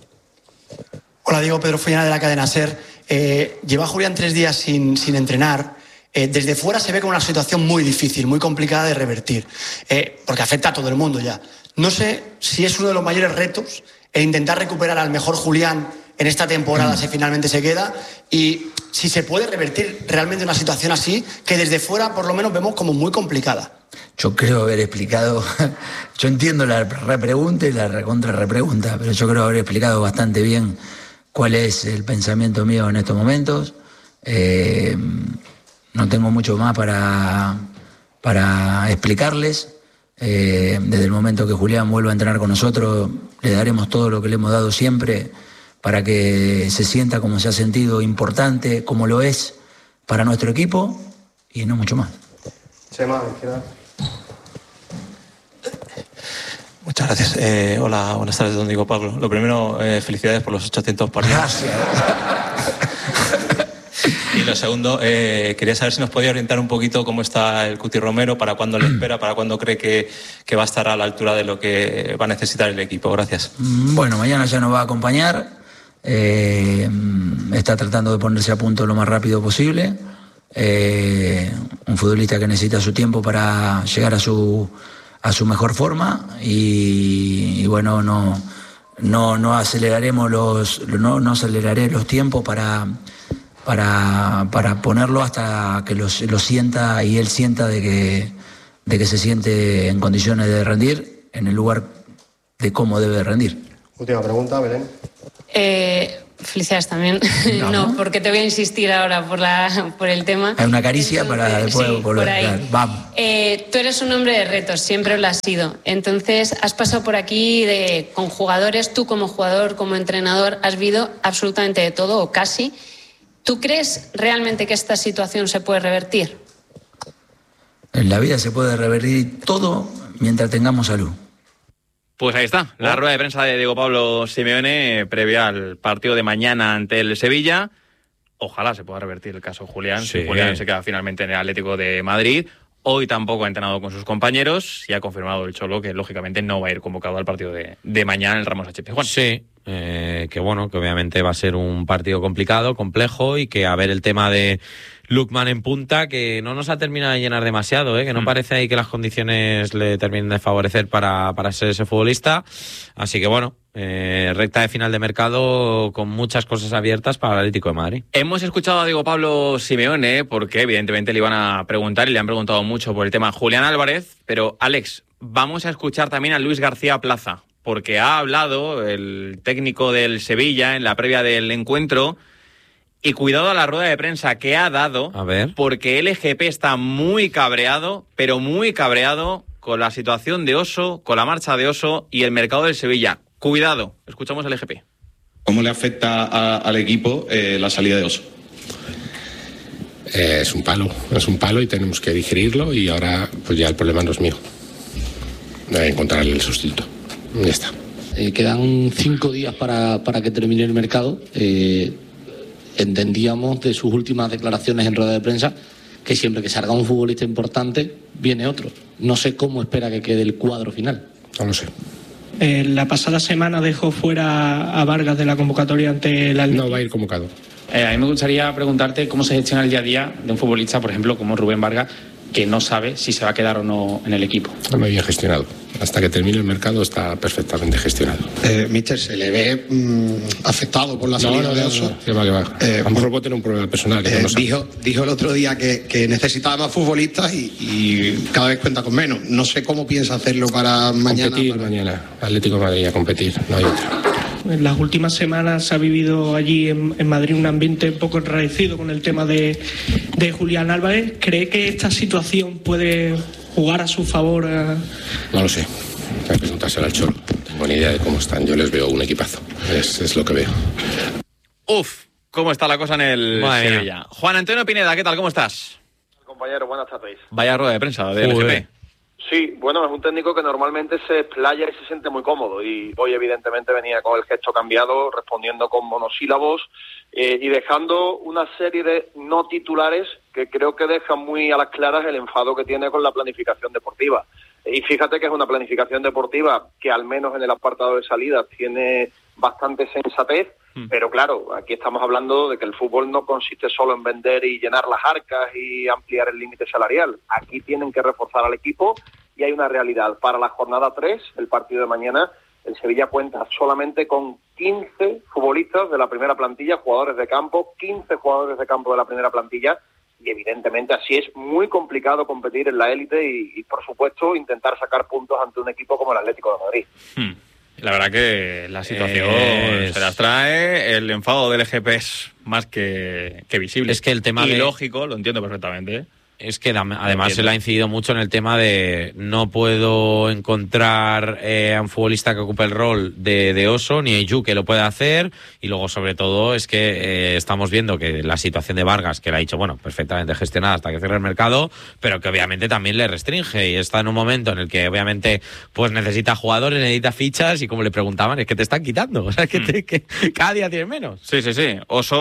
Hola, Diego, Pedro Follana de la cadena SER. Eh, lleva Julián tres días sin, sin entrenar. Eh, desde fuera se ve como una situación muy difícil, muy complicada de revertir, eh, porque afecta a todo el mundo ya. No sé si es uno de los mayores retos el intentar recuperar al mejor Julián en esta temporada, mm. si finalmente se queda, y si se puede revertir realmente una situación así, que desde fuera por lo menos vemos como muy complicada. Yo creo haber explicado, yo entiendo la repregunta y la recontra repregunta, pero yo creo haber explicado bastante bien cuál es el pensamiento mío en estos momentos. Eh, no tengo mucho más para, para explicarles. Eh, desde el momento que Julián vuelva a entrenar con nosotros, le daremos todo lo que le hemos dado siempre para que se sienta como se ha sentido, importante, como lo es para nuestro equipo, y no mucho más. Chema, izquierda. Muchas gracias. Eh, hola, buenas tardes, don Diego Pablo. Lo primero, eh, felicidades por los ochocientos partidos. Gracias. Y lo segundo, eh, quería saber si nos podía orientar un poquito cómo está el Cuti Romero, para cuándo le espera, para cuándo cree que, que va a estar a la altura de lo que va a necesitar el equipo. Gracias. Bueno, mañana ya nos va a acompañar. Eh, está tratando de ponerse a punto lo más rápido posible. Eh, un futbolista que necesita su tiempo para llegar a su a su mejor forma y, y bueno, no no no aceleraremos los no no aceleraré los tiempos para para para ponerlo hasta que lo, lo sienta y él sienta de que de que se siente en condiciones de rendir en el lugar de cómo debe rendir. Última pregunta, Belén. Eh, felicidades también. No. no, porque te voy a insistir ahora por la por el tema. Hay una caricia Entonces, para después sí, volver. Por ahí. Vamos. Eh, tú eres un hombre de retos, siempre lo has sido. Entonces, has pasado por aquí de, con jugadores, tú como jugador, como entrenador, has vivido absolutamente de todo, o casi. ¿Tú crees realmente que esta situación se puede revertir? En la vida se puede revertir todo mientras tengamos salud. Pues ahí está, la rueda de prensa de Diego Pablo Simeone previa al partido de mañana ante el Sevilla. Ojalá se pueda revertir el caso Julián, sí. si Julián se queda finalmente en el Atlético de Madrid. Hoy tampoco ha entrenado con sus compañeros y ha confirmado el Cholo que lógicamente no va a ir convocado al partido de, de mañana en el Ramos H. Pizjuán. Sí, eh, que bueno, que obviamente va a ser un partido complicado, complejo, y que a ver el tema de Lookman en punta, que no nos ha terminado de llenar demasiado, ¿eh? que no mm. parece ahí que las condiciones le terminen de favorecer para, para ser ese futbolista. Así que bueno, eh, recta de final de mercado con muchas cosas abiertas para el Atlético de Madrid. Hemos escuchado a Diego Pablo Simeone porque evidentemente le iban a preguntar y le han preguntado mucho por el tema Julián Álvarez, pero Alex, vamos a escuchar también a Luis García Plaza, porque ha hablado el técnico del Sevilla en la previa del encuentro. Y cuidado a la rueda de prensa que ha dado, a ver. porque L G P está muy cabreado, pero muy cabreado con la situación de Oso, con la marcha de Oso y el mercado del Sevilla. Cuidado, escuchamos al L G P. ¿Cómo le afecta a, al equipo eh, la salida de Oso? Eh, es un palo, es un palo y tenemos que digerirlo, y ahora pues ya el problema no es mío. Hay que encontrarle el sustituto. Ya está. Eh, quedan cinco días para, para que termine el mercado. Eh, entendíamos de sus últimas declaraciones en rueda de prensa que siempre que salga un futbolista importante viene otro. No sé cómo espera que quede el cuadro final. No lo sé. Eh, la pasada semana dejó fuera a Vargas de la convocatoria ante el Atlético. No va a ir convocado. Eh, a mí me gustaría preguntarte cómo se gestiona el día a día de un futbolista, por ejemplo, como Rubén Vargas, que no sabe si se va a quedar o no en el equipo. Está muy bien gestionado. Hasta que termine el mercado está perfectamente gestionado. Eh, Mister, ¿se le ve mmm, afectado por la salida no, no, de Oso? No, no. Que va, que va. Eh, a lo mejor puede tener un problema personal. Que eh, no dijo, dijo el otro día que, que necesitaba más futbolistas y, y cada vez cuenta con menos. No sé cómo piensa hacerlo para mañana. Competir para... mañana. Atlético de Madrid a competir, no hay otra. En las últimas semanas se ha vivido allí en, en Madrid un ambiente un poco enrarecido con el tema de, de Julián Álvarez. ¿Cree que esta situación puede jugar a su favor? A... No lo sé. Hay que preguntárselo al Cholo. No tengo ni idea de cómo están. Yo les veo un equipazo. Es, es lo que veo. Uf, cómo está la cosa en el Madre Sevilla. mía. Juan Antonio Pineda, ¿qué tal? ¿Cómo estás? Compañero, buenas tardes. Vaya rueda de prensa de L G P. Sí, bueno, es un técnico que normalmente se explaya y se siente muy cómodo, y hoy evidentemente venía con el gesto cambiado, respondiendo con monosílabos eh, y dejando una serie de no titulares que creo que dejan muy a las claras el enfado que tiene con la planificación deportiva. Y fíjate que es una planificación deportiva que al menos en el apartado de salidas tiene bastante sensatez, mm. pero claro, aquí estamos hablando de que el fútbol no consiste solo en vender y llenar las arcas y ampliar el límite salarial. Aquí tienen que reforzar al equipo y hay una realidad. Para la jornada tres, el partido de mañana, el Sevilla cuenta solamente con quince futbolistas de la primera plantilla, jugadores de campo, quince jugadores de campo de la primera plantilla, y evidentemente así es muy complicado competir en la élite y, y por supuesto intentar sacar puntos ante un equipo como el Atlético de Madrid. Hmm. La verdad que la situación Es- se las trae, el enfado del L G P es más que, que visible. Es que el tema y de- lógico, lo entiendo perfectamente. ¿eh? Es que además se le ha incidido mucho en el tema de no puedo encontrar eh, a un futbolista que ocupe el rol de, de Oso, ni Eyu que lo pueda hacer, y luego sobre todo es que eh, estamos viendo que la situación de Vargas, que la ha dicho, bueno, perfectamente gestionada hasta que cierre el mercado, pero que obviamente también le restringe, y está en un momento en el que obviamente pues necesita jugadores, necesita fichas, y como le preguntaban, es que te están quitando, o sea, es que, te, que cada día tienes menos. Sí, sí, sí.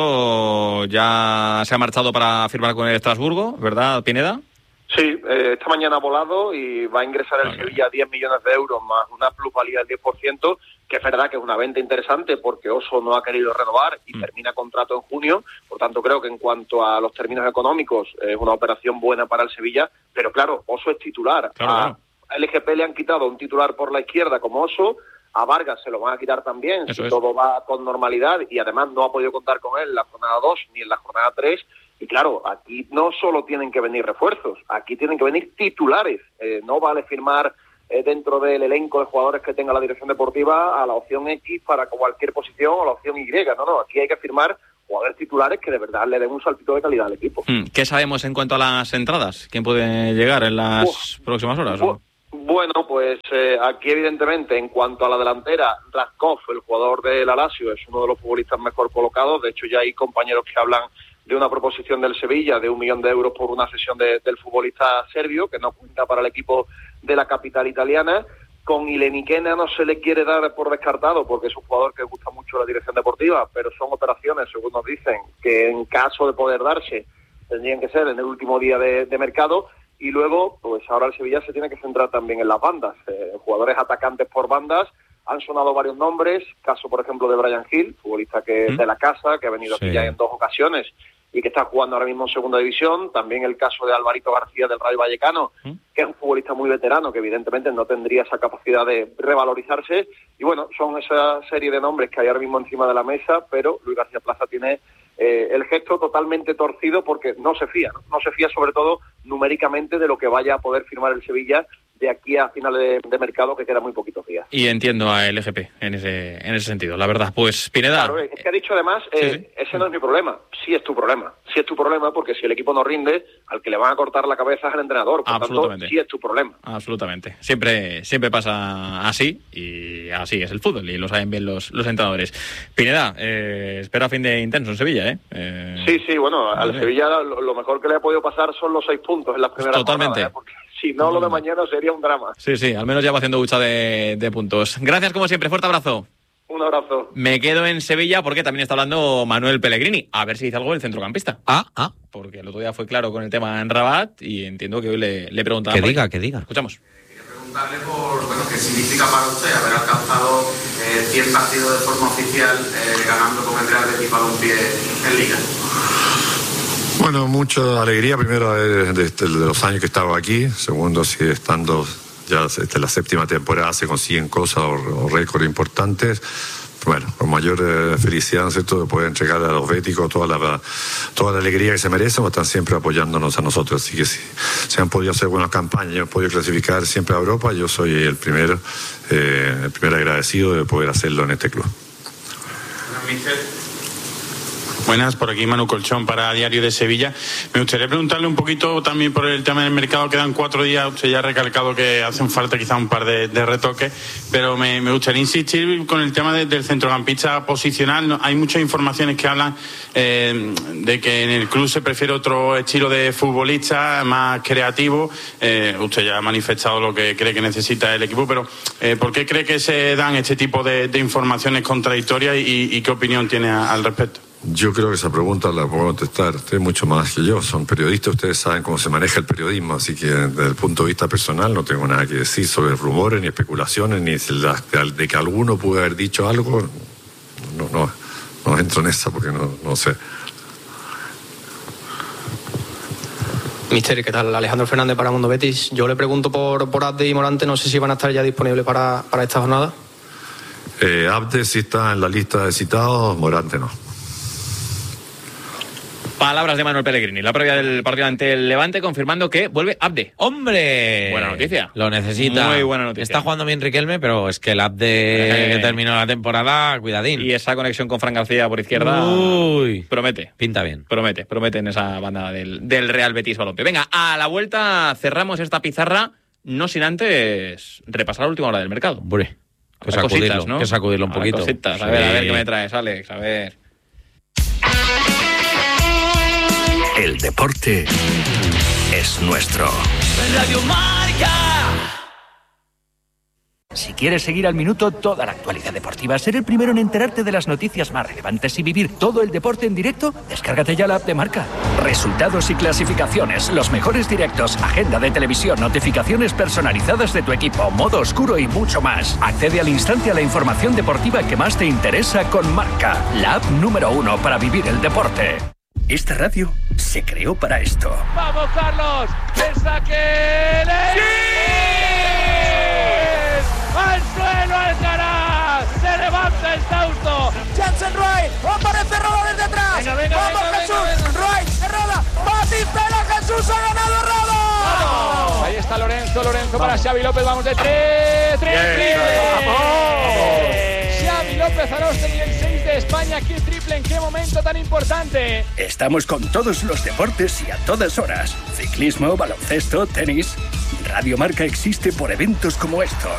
Oso ya se ha marchado para firmar con el Estrasburgo, ¿verdad, Pineda? Sí, eh, esta mañana ha volado y va a ingresar el Sevilla diez millones de euros más una plusvalía del diez por ciento, que es verdad que es una venta interesante porque Oso no ha querido renovar y mm. termina contrato en junio. Por tanto, creo que en cuanto a los términos económicos es una operación buena para el Sevilla, pero claro, Oso es titular. Claro, a, claro. a L G P le han quitado un titular por la izquierda como Oso, a Vargas se lo van a quitar también, Eso si es. todo va con normalidad, y además no ha podido contar con él en la jornada dos ni en la jornada tres. Y claro, aquí no solo tienen que venir refuerzos, aquí tienen que venir titulares. Eh, no vale firmar eh, dentro del elenco de jugadores que tenga la dirección deportiva a la opción X para cualquier posición o la opción Y. No, no, aquí hay que firmar jugadores titulares que de verdad le den un saltito de calidad al equipo. ¿Qué sabemos en cuanto a las entradas? ¿Quién puede llegar en las Uf, próximas horas? ¿O? Bueno, pues eh, aquí evidentemente en cuanto a la delantera, Raskov, el jugador del Lazio, es uno de los futbolistas mejor colocados. De hecho, ya hay compañeros que hablan de una proposición del Sevilla de un millón de euros por una sesión de, del futbolista serbio, que no cuenta para el equipo de la capital italiana. Con Ileniquena no se le quiere dar por descartado, porque es un jugador que gusta mucho la dirección deportiva, pero son operaciones, según nos dicen, que en caso de poder darse, tendrían que ser en el último día de, de mercado. Y luego, pues ahora el Sevilla se tiene que centrar también en las bandas. Eh, jugadores atacantes por bandas, han sonado varios nombres, caso por ejemplo de Brian Hill, futbolista que ¿Mm? de la casa, que ha venido sí. aquí ya en dos ocasiones y que está jugando ahora mismo en segunda división. También el caso de Alvarito García del Rayo Vallecano, ¿Mm? que es un futbolista muy veterano, que evidentemente no tendría esa capacidad de revalorizarse. Y bueno, son esa serie de nombres que hay ahora mismo encima de la mesa, pero Luis García Plaza tiene eh, el gesto totalmente torcido porque no se fía, ¿no? no se fía sobre todo numéricamente de lo que vaya a poder firmar el Sevilla de aquí a finales de, de mercado, que queda muy poquitos días. Y entiendo a L G P en ese en ese sentido, la verdad. Pues, Pineda... Claro, es que ha dicho además, eh, sí, sí. ese no es mi problema. Sí es tu problema. Sí es tu problema porque si el equipo no rinde, al que le van a cortar la cabeza es el entrenador. Por tanto, sí es tu problema. Absolutamente. Siempre siempre pasa así y así es el fútbol y lo saben bien los, los entrenadores. Pineda, eh, espera fin de intenso en Sevilla, ¿eh? eh sí, sí, bueno, al vale. Sevilla lo, lo mejor que le ha podido pasar son los seis puntos en las primeras Totalmente. jornadas, ¿eh? Porque si no, lo de mañana sería un drama. Sí, sí, al menos ya va haciendo hucha de, de puntos. Gracias, como siempre. Fuerte abrazo. Un abrazo. Me quedo en Sevilla porque también está hablando Manuel Pellegrini. A ver si dice algo el centrocampista. Ah, ah. Porque el otro día fue claro con el tema en Rabat y entiendo que hoy le, le preguntaba. Que diga, que diga. Escuchamos. Quería preguntarle por, bueno, qué significa para usted haber alcanzado eh, cien partidos de forma oficial eh, ganando con el Real Betis Balompié en Liga. Bueno, mucha alegría, primero de, de, de los años que estaba aquí, segundo, si estando ya este, la séptima temporada se consiguen cosas o, o récords importantes. Bueno, con mayor eh, felicidad, ¿no es cierto?, de poder entregar a los béticos toda la, toda la alegría que se merecen, o están siempre apoyándonos a nosotros. Así que si se han podido hacer buenas campañas, han podido clasificar siempre a Europa, yo soy el primer, eh, el primer agradecido de poder hacerlo en este club. Buenas, por aquí Manu Colchón para Diario de Sevilla. Me gustaría preguntarle un poquito también por el tema del mercado. Quedan cuatro días, usted ya ha recalcado que hacen falta quizá un par de, de retoques, pero me, me gustaría insistir con el tema de, del centrocampista posicional. No, hay muchas informaciones que hablan eh, de que en el club se prefiere otro estilo de futbolista más creativo. Eh, usted ya ha manifestado lo que cree que necesita el equipo, pero eh, ¿por qué cree que se dan este tipo de, de informaciones contradictorias y, y qué opinión tiene a, al respecto? Yo creo que esa pregunta la puedo contestar usted mucho más que yo. Son periodistas, ustedes saben cómo se maneja el periodismo, así que desde el punto de vista personal no tengo nada que decir sobre rumores, ni especulaciones, ni de que alguno pudo haber dicho algo. No, no, no entro en esa porque no, no sé. Mister, ¿qué tal? Alejandro Fernández para Mundo Betis. Yo le pregunto por, por Abde y Morante, no sé si van a estar ya disponibles para, para esta jornada. Eh, Abde sí está en la lista de citados, Morante no. Palabras de Manuel Pellegrini, la previa del partido ante el Levante, confirmando que vuelve Abde. ¡Hombre! Buena noticia. Lo necesita. Muy buena noticia. Está jugando bien Riquelme, pero es que el Abde eh, que terminó la temporada, cuidadín. Y esa conexión con Fran García por izquierda, Uy, promete. Pinta bien. Promete, promete en esa banda del, del Real Betis Balompié. Venga, a la vuelta cerramos esta pizarra, no sin antes repasar la última hora del mercado. Hombre, que Habrá sacudirlo, cositas, ¿no? que sacudirlo un Habrá poquito. Cositas. A Sí. ver, a ver qué me traes, Alex, a ver. El deporte es nuestro. Radio Marca. Si quieres seguir al minuto toda la actualidad deportiva, ser el primero en enterarte de las noticias más relevantes y vivir todo el deporte en directo, descárgate ya la app de Marca. Resultados y clasificaciones, los mejores directos, agenda de televisión, notificaciones personalizadas de tu equipo, modo oscuro y mucho más. Accede al instante a la información deportiva que más te interesa con Marca, la app número uno para vivir el deporte. Esta radio se creó para esto. ¡Vamos, Carlos! ¡El saque! ¡Sí! ¡Al suelo Alcaraz! ¡Se levanta el Tausto! Jansen Roy, aparece Roda desde atrás. Venga, venga, Vamos, venga, Jesús. venga, venga. Roy, de Roda. Batistela, Jesús ha ganado Roda. ¡Vamos! Ahí está Lorenzo, Lorenzo para Xavi López. Vamos de tres. ¡Tres! ¡Vamos! Xavi López Aróstegui, el seis de España. ¡Qué triple! ¿En qué momento tan importante? Estamos con todos los deportes y a todas horas. Ciclismo, baloncesto, tenis. Radio Marca existe por eventos como estos.